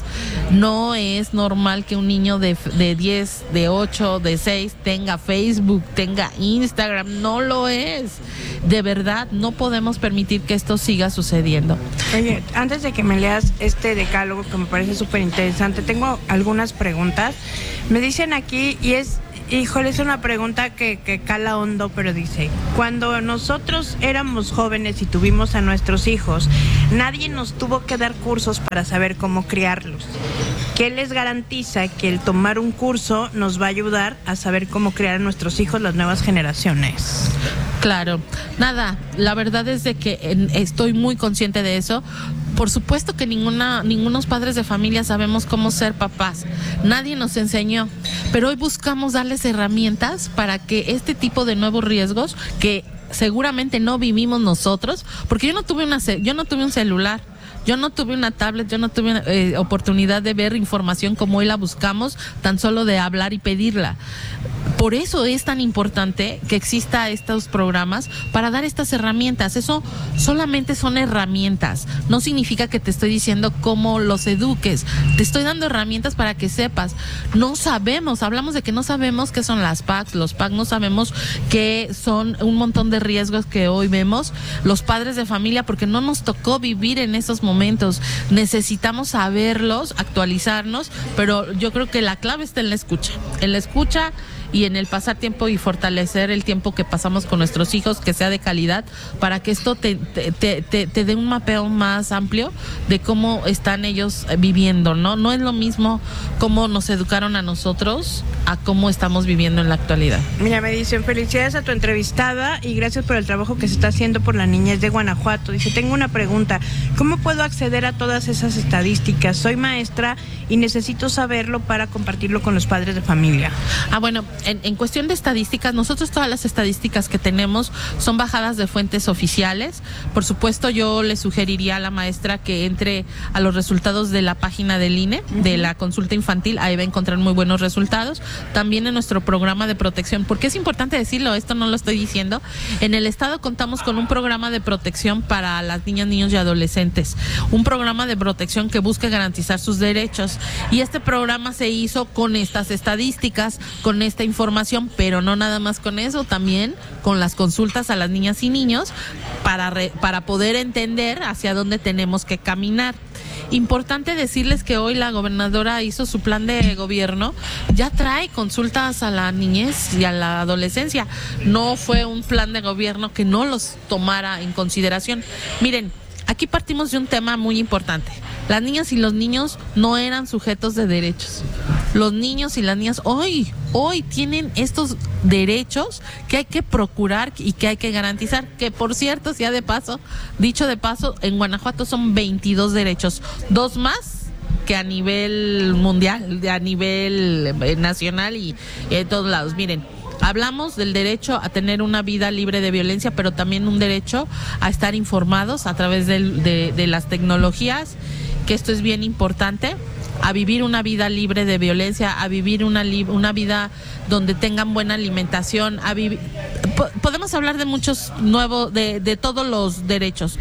No es normal que un niño de, de diez, de ocho, de seis tenga Facebook, tenga Instagram. No lo es. De verdad, no podemos permitir que esto siga sucediendo. Oye, antes de que me leas este decálogo que me parece súper interesante, tengo algunas preguntas. Me dicen aquí, y es... Híjole, es una pregunta que, que cala hondo, pero dice, cuando nosotros éramos jóvenes y tuvimos a nuestros hijos, nadie nos tuvo que dar cursos para saber cómo criarlos. ¿Qué les garantiza que el tomar un curso nos va a ayudar a saber cómo criar a nuestros hijos, las nuevas generaciones? Claro, nada, la verdad es de que en, estoy muy consciente de eso. Por supuesto que ninguna, ningunos padres de familia sabemos cómo ser papás. Nadie nos enseñó. Pero hoy buscamos darles herramientas para que este tipo de nuevos riesgos que seguramente no vivimos nosotros, porque yo no tuve una, yo no tuve un celular. Yo no tuve una tablet, yo no tuve eh, oportunidad de ver información como hoy la buscamos, tan solo de hablar y pedirla. Por eso es tan importante que exista estos programas para dar estas herramientas. Eso solamente son herramientas. No significa que te estoy diciendo cómo los eduques. Te estoy dando herramientas para que sepas. No sabemos, hablamos de que no sabemos qué son las P A Cs, los P A C, no sabemos qué son un montón de riesgos que hoy vemos los padres de familia porque no nos tocó vivir en esos momentos. Necesitamos saberlos, actualizarnos, pero yo creo que la clave está en la escucha, en la escucha y en el pasar tiempo y fortalecer el tiempo que pasamos con nuestros hijos, que sea de calidad, para que esto te, te, te, te, te dé un mapeo más amplio de cómo están ellos viviendo, ¿no? No es lo mismo cómo nos educaron a nosotros a cómo estamos viviendo en la actualidad. Mira, me dicen, felicidades a tu entrevistada y gracias por el trabajo que se está haciendo por la niñez de Guanajuato. Dice, tengo una pregunta, ¿cómo puedo acceder a todas esas estadísticas? Soy maestra y necesito saberlo para compartirlo con los padres de familia. Ah, bueno, En, en cuestión de estadísticas, nosotros todas las estadísticas que tenemos son bajadas de fuentes oficiales. Por supuesto, yo le sugeriría a la maestra que entre a los resultados de la página del I N E, uh-huh. de la consulta infantil, ahí va a encontrar muy buenos resultados. También en nuestro programa de protección, porque es importante decirlo, esto no lo estoy diciendo, en el estado contamos con un programa de protección para las niñas, niños y adolescentes, un programa de protección que busca garantizar sus derechos, y este programa se hizo con estas estadísticas, con esta información, pero no nada más con eso, también con las consultas a las niñas y niños para, re, para poder entender hacia dónde tenemos que caminar. Importante decirles que hoy la gobernadora hizo su plan de gobierno, ya trae consultas a la niñez y a la adolescencia. No fue un plan de gobierno que no los tomara en consideración. Miren, aquí partimos de un tema muy importante. Las niñas y los niños no eran sujetos de derechos. Los niños y las niñas hoy, hoy tienen estos derechos que hay que procurar y que hay que garantizar. Que por cierto, sea de paso, dicho de paso, en Guanajuato son veintidós derechos, dos más que a nivel mundial, a nivel nacional y, y de todos lados. Miren, hablamos del derecho a tener una vida libre de violencia, pero también un derecho a estar informados a través de, de, de las tecnologías, que esto es bien importante, a vivir una vida libre de violencia, a vivir una, li- una vida donde tengan buena alimentación, a vivir... Po- podemos hablar de muchos nuevos, de, de todos los derechos.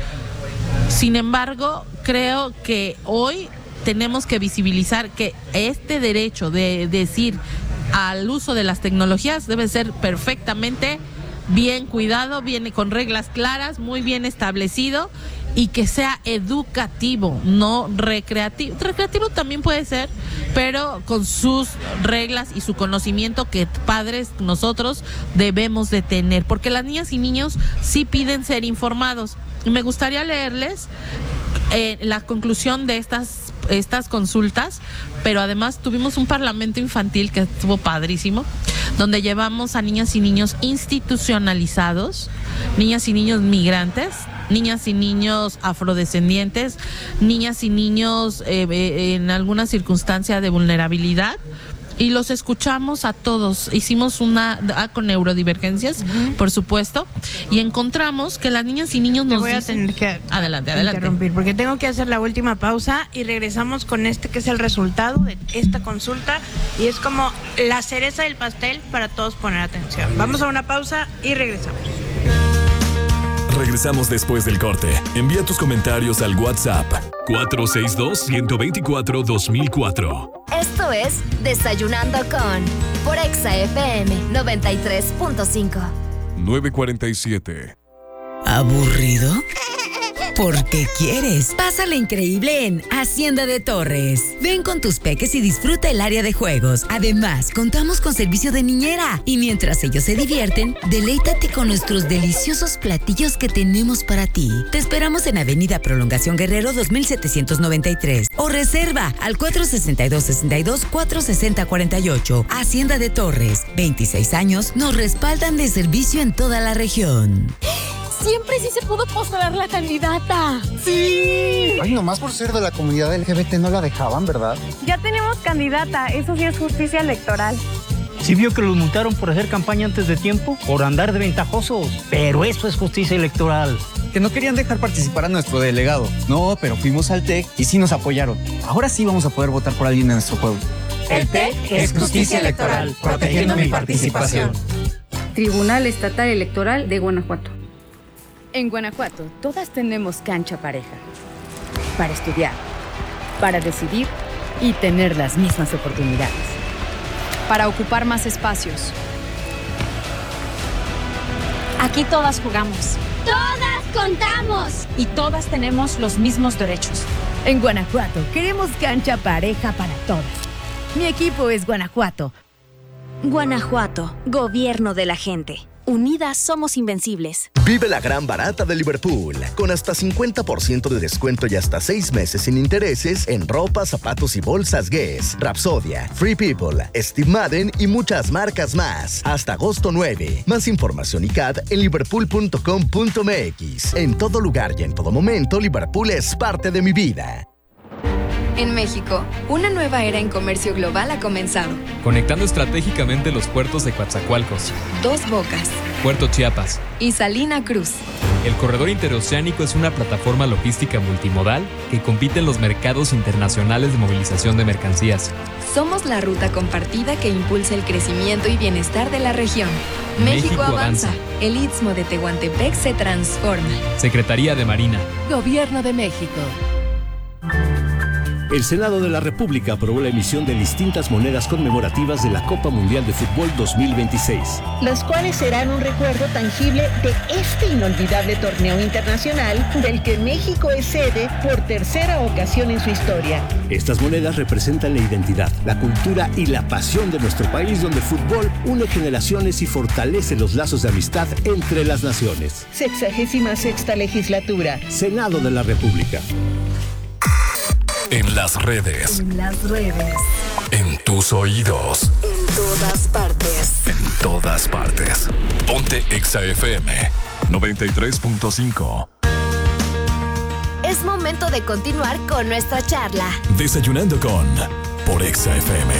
Sin embargo, creo que hoy tenemos que visibilizar que este derecho de decir al uso de las tecnologías debe ser perfectamente bien cuidado, bien con reglas claras, muy bien establecido, y que sea educativo, no recreativo. Recreativo también puede ser, pero con sus reglas y su conocimiento que padres nosotros debemos de tener, porque las niñas y niños sí piden ser informados. Y me gustaría leerles eh, la conclusión de estas estas consultas, pero además tuvimos un parlamento infantil que estuvo padrísimo, donde llevamos a niñas y niños institucionalizados, niñas y niños migrantes, niñas y niños afrodescendientes, niñas y niños eh, eh, en alguna circunstancia de vulnerabilidad, y los escuchamos a todos. Hicimos una ah, con neurodivergencias, uh-huh. por supuesto, y encontramos que las niñas y niños nos voy dicen... a tener que adelante, adelante. interrumpir porque tengo que hacer la última pausa y regresamos con este que es el resultado de esta consulta y es como la cereza del pastel para todos poner atención. Vamos a una pausa y regresamos. Regresamos después del corte. Envía tus comentarios al WhatsApp cuatro seis dos, uno dos cuatro, dos mil cuatro. Esto es Desayunando con por Exa F M noventa y tres punto cinco. nueve cuarenta y siete. ¿Aburrido? Porque quieres. Pásala increíble en Hacienda de Torres. Ven con tus peques y disfruta el área de juegos. Además, contamos con servicio de niñera. Y mientras ellos se divierten, deleítate con nuestros deliciosos platillos que tenemos para ti. Te esperamos en Avenida Prolongación Guerrero dos mil setecientos noventa y tres. O reserva al cuatro seis dos, seis dos, cuatro seis cero, cuatro ocho. Hacienda de Torres. veintiséis años nos respaldan de servicio en toda la región. Siempre sí se pudo postular la candidata. ¡Sí! Ay, nomás por ser de la comunidad L G B T no la dejaban, ¿verdad? Ya tenemos candidata, eso sí es justicia electoral. Sí vio que los multaron por hacer campaña antes de tiempo, por andar de ventajosos. Pero eso es justicia electoral. Que no querían dejar participar a nuestro delegado. No, pero fuimos al T E C y sí nos apoyaron. Ahora sí vamos a poder votar por alguien de nuestro pueblo. El T E C es justicia electoral, protegiendo mi participación. Tribunal Estatal Electoral de Guanajuato. En Guanajuato, todas tenemos cancha pareja. Para estudiar, para decidir y tener las mismas oportunidades. Para ocupar más espacios. Aquí todas jugamos. ¡Todas contamos! Y todas tenemos los mismos derechos. En Guanajuato, queremos cancha pareja para todas. Mi equipo es Guanajuato. Guanajuato, gobierno de la gente. Unidas somos invencibles. Vive la gran barata de Liverpool, con hasta cincuenta por ciento de descuento y hasta seis meses sin intereses en ropa, zapatos y bolsas Guess, Rapsodia, Free People, Steve Madden y muchas marcas más. Hasta agosto nueve. Más información y C A D en liverpool punto com punto m x. En todo lugar y en todo momento, Liverpool es parte de mi vida. En México, una nueva era en comercio global ha comenzado. Conectando estratégicamente los puertos de Coatzacoalcos, Dos Bocas Puerto Chiapas y Salina Cruz. El corredor interoceánico es una plataforma logística multimodal que compite en los mercados internacionales de movilización de mercancías. Somos la ruta compartida que impulsa el crecimiento y bienestar de la región. México, México avanza. avanza. El Istmo de Tehuantepec se transforma. Secretaría de Marina. Gobierno de México. El Senado de la República aprobó la emisión de distintas monedas conmemorativas de la Copa Mundial de Fútbol dos mil veintiséis. Los cuales serán un recuerdo tangible de este inolvidable torneo internacional del que México es sede por tercera ocasión en su historia. Estas monedas representan la identidad, la cultura y la pasión de nuestro país, donde el fútbol une generaciones y fortalece los lazos de amistad entre las naciones. Sexagésima sexta legislatura. Senado de la República. En las redes. En las redes. En tus oídos. En todas partes. En todas partes. Ponte Exa F M noventa y tres punto cinco. Es momento de continuar con nuestra charla. Desayunando con por Exa F M.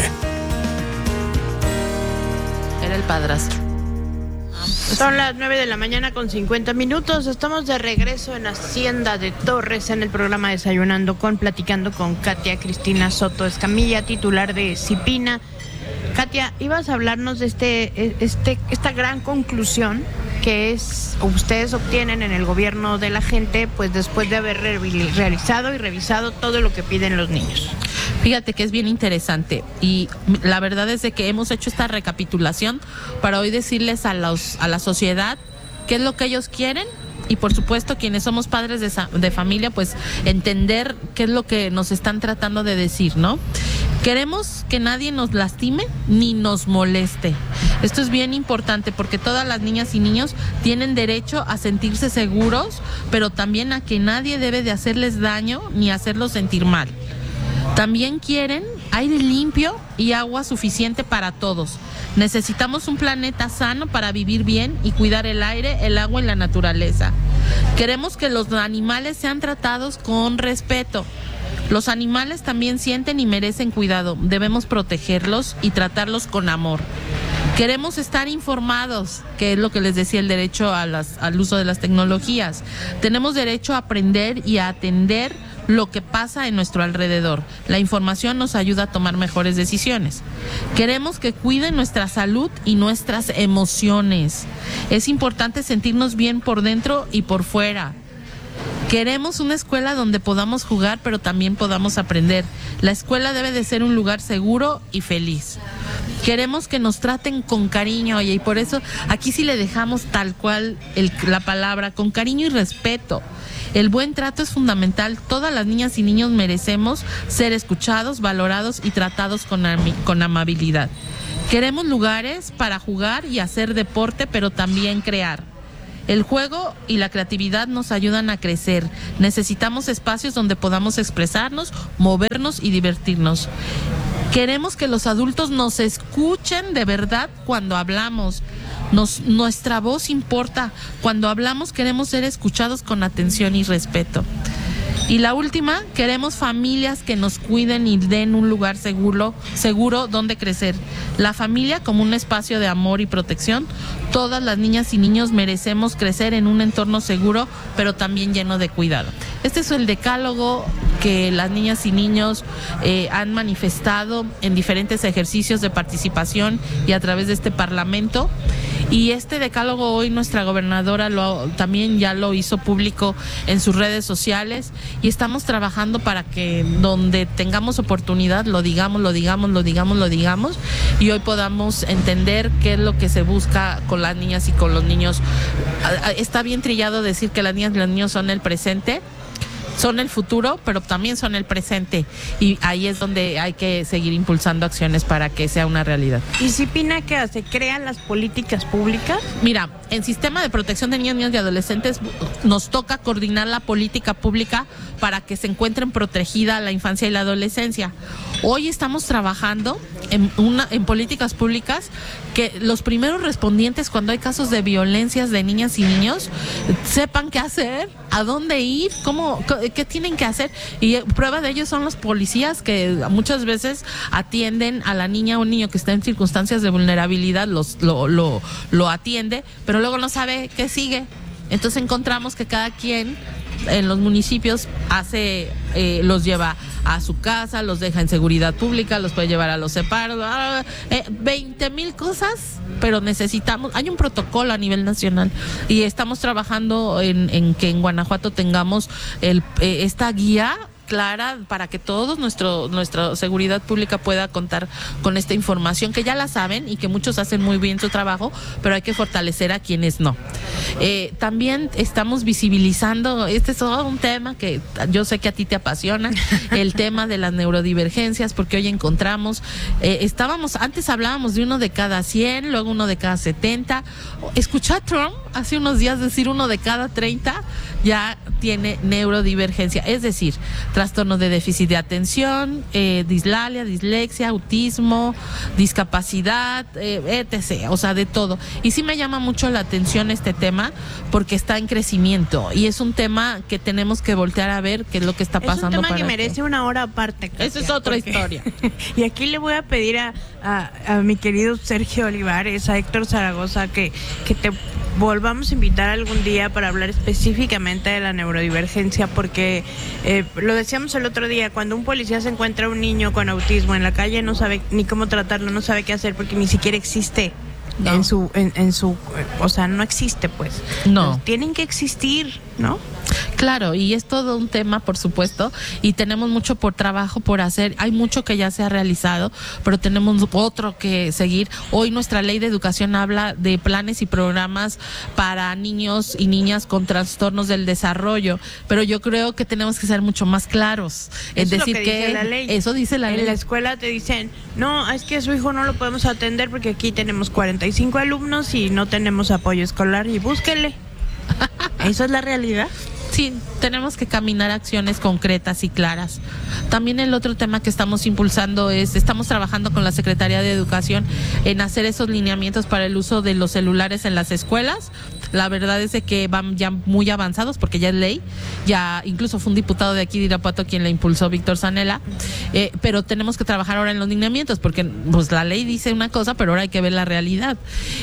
Era el padrastro. Son las nueve de la mañana con cincuenta minutos. Estamos de regreso en Hacienda de Torres en el programa Desayunando con, platicando con Katia Cristina Soto Escamilla, titular de CIPINA. Katia, ibas a hablarnos de este, este, esta gran conclusión que es ustedes obtienen en el gobierno de la gente, pues después de haber re- realizado y revisado todo lo que piden los niños. Fíjate que es bien interesante y la verdad es de que hemos hecho esta recapitulación para hoy decirles a los a la sociedad qué es lo que ellos quieren, y por supuesto quienes somos padres de, de familia, pues entender qué es lo que nos están tratando de decir, ¿no? Queremos que nadie nos lastime ni nos moleste. Esto es bien importante porque todas las niñas y niños tienen derecho a sentirse seguros, pero también a que nadie debe de hacerles daño ni hacerlos sentir mal. También quieren aire limpio y agua suficiente para todos. Necesitamos un planeta sano para vivir bien y cuidar el aire, el agua y la naturaleza. Queremos que los animales sean tratados con respeto. Los animales también sienten y merecen cuidado. Debemos protegerlos y tratarlos con amor. Queremos estar informados, que es lo que les decía, el derecho a las, al uso de las tecnologías. Tenemos derecho a aprender y a atender lo que pasa en nuestro alrededor. La información nos ayuda a tomar mejores decisiones. Queremos que cuiden nuestra salud y nuestras emociones. Es importante sentirnos bien por dentro y por fuera. Queremos una escuela donde podamos jugar, pero también podamos aprender. La escuela debe de ser un lugar seguro y feliz. Queremos que nos traten con cariño, oye, y por eso aquí sí le dejamos tal cual el, la palabra, con cariño y respeto. El buen trato es fundamental. Todas las niñas y niños merecemos ser escuchados, valorados y tratados con, am- con amabilidad. Queremos lugares para jugar y hacer deporte, pero también crear. El juego y la creatividad nos ayudan a crecer. Necesitamos espacios donde podamos expresarnos, movernos y divertirnos. Queremos que los adultos nos escuchen de verdad cuando hablamos. Nos, nuestra voz importa. Cuando hablamos queremos ser escuchados con atención y respeto. Y la última, queremos familias que nos cuiden y den un lugar seguro, seguro donde crecer. La familia como un espacio de amor y protección. Todas las niñas y niños merecemos crecer en un entorno seguro, pero también lleno de cuidado. Este es el decálogo que las niñas y niños eh, han manifestado en diferentes ejercicios de participación y a través de este Parlamento. Y este decálogo hoy nuestra gobernadora lo, también ya lo hizo público en sus redes sociales y estamos trabajando para que donde tengamos oportunidad lo digamos, lo digamos, lo digamos, lo digamos y hoy podamos entender qué es lo que se busca con las niñas y con los niños. Está bien trillado decir que las niñas y los niños son el presente. Son el futuro, pero también son el presente. Y ahí es donde hay que seguir impulsando acciones para que sea una realidad. ¿Y si Pina qué hace? ¿Crean las políticas públicas? Mira, en Sistema de Protección de Niñas, Niños y Adolescentes nos toca coordinar la política pública para que se encuentren protegida la infancia y la adolescencia. Hoy estamos trabajando en, una, en políticas públicas que los primeros respondientes cuando hay casos de violencias de niñas y niños sepan qué hacer, a dónde ir, cómo, qué tienen que hacer. Y prueba de ello son los policías que muchas veces atienden a la niña o un niño que está en circunstancias de vulnerabilidad, los, lo, lo, lo atiende, pero luego no sabe qué sigue. Entonces encontramos que cada quien en los municipios hace, eh, los lleva a su casa, los deja en seguridad pública, los puede llevar a los separos, eh, veinte mil cosas, pero necesitamos, hay un protocolo a nivel nacional y estamos trabajando en, en que en Guanajuato tengamos el, eh, esta guía clara para que todos nuestro nuestra seguridad pública pueda contar con esta información que ya la saben y que muchos hacen muy bien su trabajo, pero hay que fortalecer a quienes no. Eh, también estamos visibilizando, este es todo un tema que yo sé que a ti te apasiona, el tema de las neurodivergencias, porque hoy encontramos, eh, estábamos, antes hablábamos de uno de cada cien, luego uno de cada setenta. Escuché a Trump hace unos días decir uno de cada treinta ya tiene neurodivergencia, es decir, trastorno de déficit de atención, eh, dislalia, dislexia, autismo, discapacidad, eh, etcétera. O sea, de todo. Y sí me llama mucho la atención este tema porque está en crecimiento y es un tema que tenemos que voltear a ver qué es lo que está pasando. Es un tema para que merece que... una hora aparte. Esa es otra porque... historia. Y aquí le voy a pedir a, a, a mi querido Sergio Olivares, a Héctor Zaragoza, que, que te volvamos a invitar algún día para hablar específicamente de la neurodivergencia, porque eh, lo decíamos el otro día, cuando un policía se encuentra a un niño con autismo en la calle no sabe ni cómo tratarlo, no sabe qué hacer porque ni siquiera existe. No. En su, en, en su, o sea, no existe, pues. No. Entonces, tienen que existir, ¿no? Claro, y es todo un tema, por supuesto, y tenemos mucho por trabajo por hacer. Hay mucho que ya se ha realizado, pero tenemos otro que seguir. Hoy nuestra ley de educación habla de planes y programas para niños y niñas con trastornos del desarrollo, pero yo creo que tenemos que ser mucho más claros. Es Eso decir, es lo que, que dice la ley. eso dice la en ley. En la escuela te dicen, no, es que a su hijo no lo podemos atender porque aquí tenemos cuarenta y cinco alumnos y no tenemos apoyo escolar, y búsquele. ¿Eso es la realidad? Sí, tenemos que caminar acciones concretas y claras. También el otro tema que estamos impulsando es, estamos trabajando con la Secretaría de Educación en hacer esos lineamientos para el uso de los celulares en las escuelas. La verdad es de que van ya muy avanzados porque ya es ley, ya incluso fue un diputado de aquí de Irapuato quien la impulsó, Víctor Zanella, eh, pero tenemos que trabajar ahora en los lineamientos porque pues la ley dice una cosa, pero ahora hay que ver la realidad.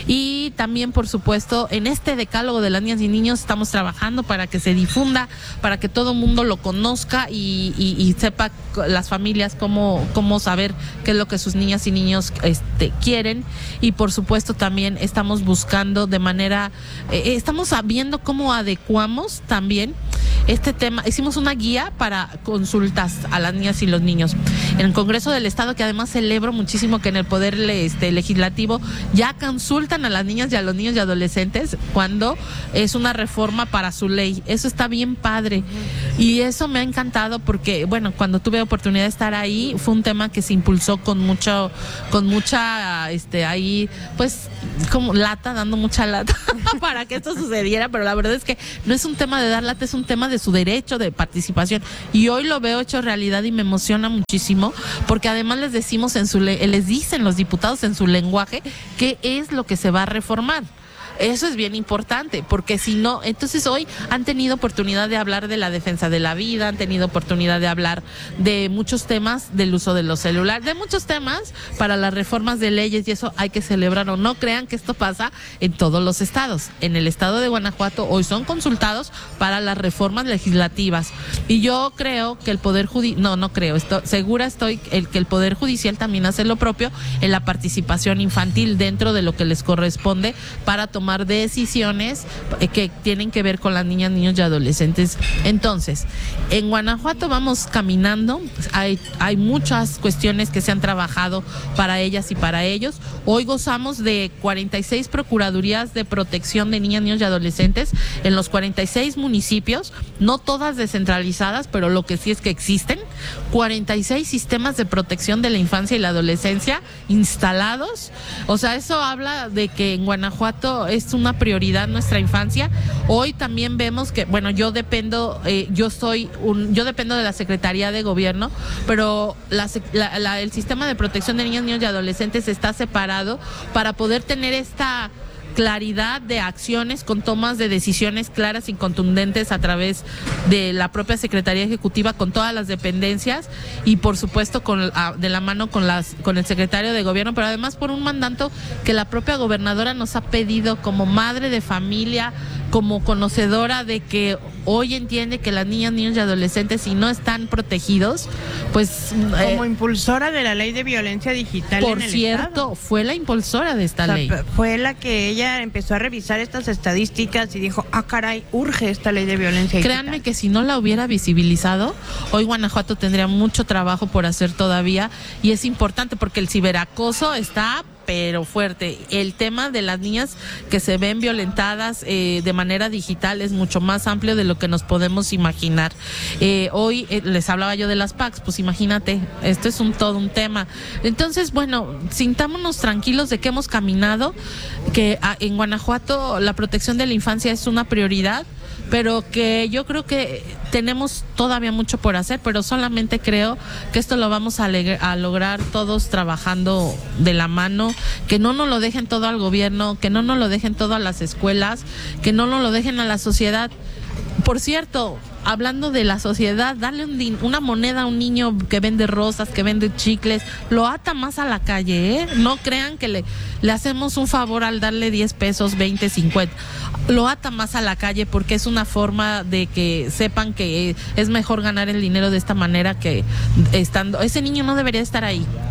Y también, por supuesto, en este decálogo de las niñas y niños estamos trabajando para que se difunda, para que todo el mundo lo conozca y, y, y sepa las familias cómo, cómo saber qué es lo que sus niñas y niños este, quieren. Y por supuesto también estamos buscando de manera... Eh, estamos viendo cómo adecuamos también este tema. Hicimos una guía para consultas a las niñas y los niños en el Congreso del Estado, que además celebro muchísimo que en el Poder este, Legislativo ya consultan a las niñas y a los niños y adolescentes cuando es una reforma para su ley. Eso está bien padre y eso me ha encantado porque, bueno, cuando tuve oportunidad de estar ahí fue un tema que se impulsó con mucho, con mucha, este, ahí, pues, como lata, dando mucha lata para que esto sucediera, pero la verdad es que no es un tema de dar lata, es un tema de su derecho de participación y hoy lo veo hecho realidad y me emociona muchísimo porque además les decimos en su le- les dicen los diputados en su lenguaje qué es lo que se va a reformar. Eso es bien importante, porque si no, entonces hoy han tenido oportunidad de hablar de la defensa de la vida, han tenido oportunidad de hablar de muchos temas del uso de los celulares, de muchos temas para las reformas de leyes y eso hay que celebrarlo. No crean que esto pasa en todos los estados. En el estado de Guanajuato hoy son consultados para las reformas legislativas y yo creo que el Poder Judicial, no, no creo, estoy, segura estoy el que el Poder Judicial también hace lo propio en la participación infantil dentro de lo que les corresponde para tomar tomar decisiones que tienen que ver con las niñas, niños y adolescentes. Entonces, en Guanajuato vamos caminando, hay, hay muchas cuestiones que se han trabajado para ellas y para ellos. Hoy gozamos de cuarenta y seis procuradurías de protección de niñas, niños y adolescentes en los cuarenta y seis municipios, no todas descentralizadas, pero lo que sí es que existen cuarenta y seis sistemas de protección de la infancia y la adolescencia instalados. O sea, eso habla de que en Guanajuato es una prioridad nuestra infancia. Hoy también vemos que, bueno, yo dependo, eh, yo soy un, yo dependo de la Secretaría de Gobierno, pero la, la, la, el sistema de protección de niñas, niños y adolescentes está separado para poder tener esta claridad de acciones con tomas de decisiones claras y contundentes a través de la propia Secretaría Ejecutiva con todas las dependencias y por supuesto con de la mano con las con el secretario de Gobierno, pero además por un mandato que la propia gobernadora nos ha pedido como madre de familia, como conocedora de que hoy entiende que las niñas, niños y adolescentes si no están protegidos, pues como eh, impulsora de la ley de violencia digital por en el cierto, estado. Fue la impulsora de esta o sea, ley. Fue la que ella empezó a revisar estas estadísticas y dijo, ah, caray, urge esta ley de violencia digital. Créanme que si no la hubiera visibilizado, hoy Guanajuato tendría mucho trabajo por hacer todavía y es importante porque el ciberacoso está pero fuerte. El tema de las niñas que se ven violentadas eh, de manera digital es mucho más amplio de lo que nos podemos imaginar. Eh, hoy eh, les hablaba yo de las P A Cs, pues imagínate, esto es un todo un tema. Entonces, bueno, sintámonos tranquilos de que hemos caminado, que a, en Guanajuato la protección de la infancia es una prioridad, pero que yo creo que tenemos todavía mucho por hacer, pero solamente creo que esto lo vamos a, a lograr todos trabajando de la mano, que no nos lo dejen todo al gobierno, que no nos lo dejen todo a las escuelas, que no nos lo dejen a la sociedad. Por cierto, hablando de la sociedad, darle un din- una moneda a un niño que vende rosas, que vende chicles, lo ata más a la calle, ¿eh? No crean que le, le hacemos un favor al darle diez pesos, veinte, cincuenta. Lo ata más a la calle porque es una forma de que sepan que es mejor ganar el dinero de esta manera que estando... Ese niño no debería estar ahí.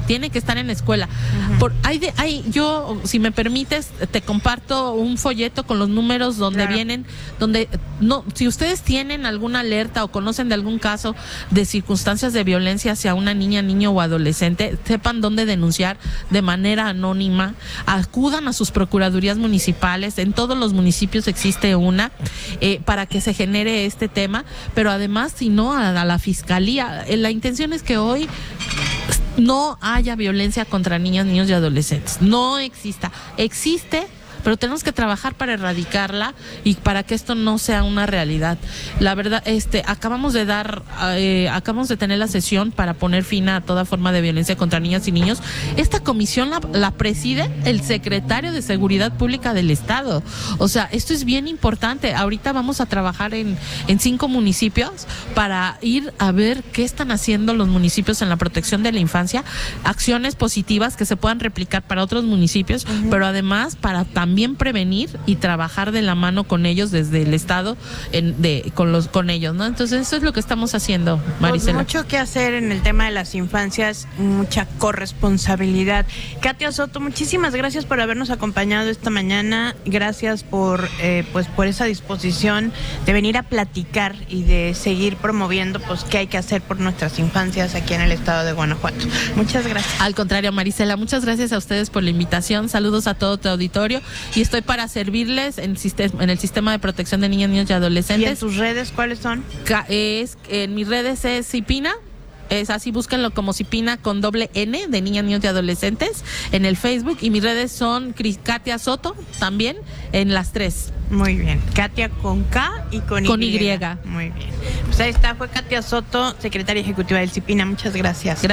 tiene que estar en la escuela. Uh-huh. Por, hay de, hay, yo, si me permites, te comparto un folleto con los números donde claro. vienen, donde no, si ustedes tienen alguna alerta o conocen de algún caso de circunstancias de violencia hacia una niña, niño o adolescente, sepan dónde denunciar de manera anónima, acudan a sus procuradurías municipales, en todos los municipios existe una, eh, para que se genere este tema, pero además, si no, a, a la fiscalía. La intención es que hoy no haya violencia contra niñas, niños y adolescentes. No exista. Existe, pero tenemos que trabajar para erradicarla y para que esto no sea una realidad. La verdad, este, acabamos de dar, eh, acabamos de tener la sesión para poner fin a toda forma de violencia contra niñas y niños. Esta comisión la, la preside el secretario de Seguridad Pública del Estado. O sea, esto es bien importante. Ahorita vamos a trabajar en, en cinco municipios para ir a ver qué están haciendo los municipios en la protección de la infancia, acciones positivas que se puedan replicar para otros municipios, uh-huh. pero además para también también prevenir y trabajar de la mano con ellos desde el Estado en, de, con los con ellos, ¿no? Entonces eso es lo que estamos haciendo, Marisela. Pues mucho que hacer en el tema de las infancias, mucha corresponsabilidad. Katia Soto, muchísimas gracias por habernos acompañado esta mañana, gracias por eh, pues por esa disposición de venir a platicar y de seguir promoviendo pues qué hay que hacer por nuestras infancias aquí en el estado de Guanajuato. Muchas gracias. Al contrario, Marisela, muchas gracias a ustedes por la invitación, saludos a todo tu auditorio. Y estoy para servirles en, en el sistema de protección de niñas, niños y adolescentes. ¿Y en tus redes cuáles son? Es, en mis redes es Cipina, es así, búsquenlo como Cipina con doble N de niñas, niños y adolescentes en el Facebook. Y mis redes son Katia Soto también en las tres. Muy bien, Katia con K y con, con Y. Y. Muy bien. Pues ahí está, fue Katia Soto, secretaria ejecutiva del Cipina. Muchas gracias. Gracias.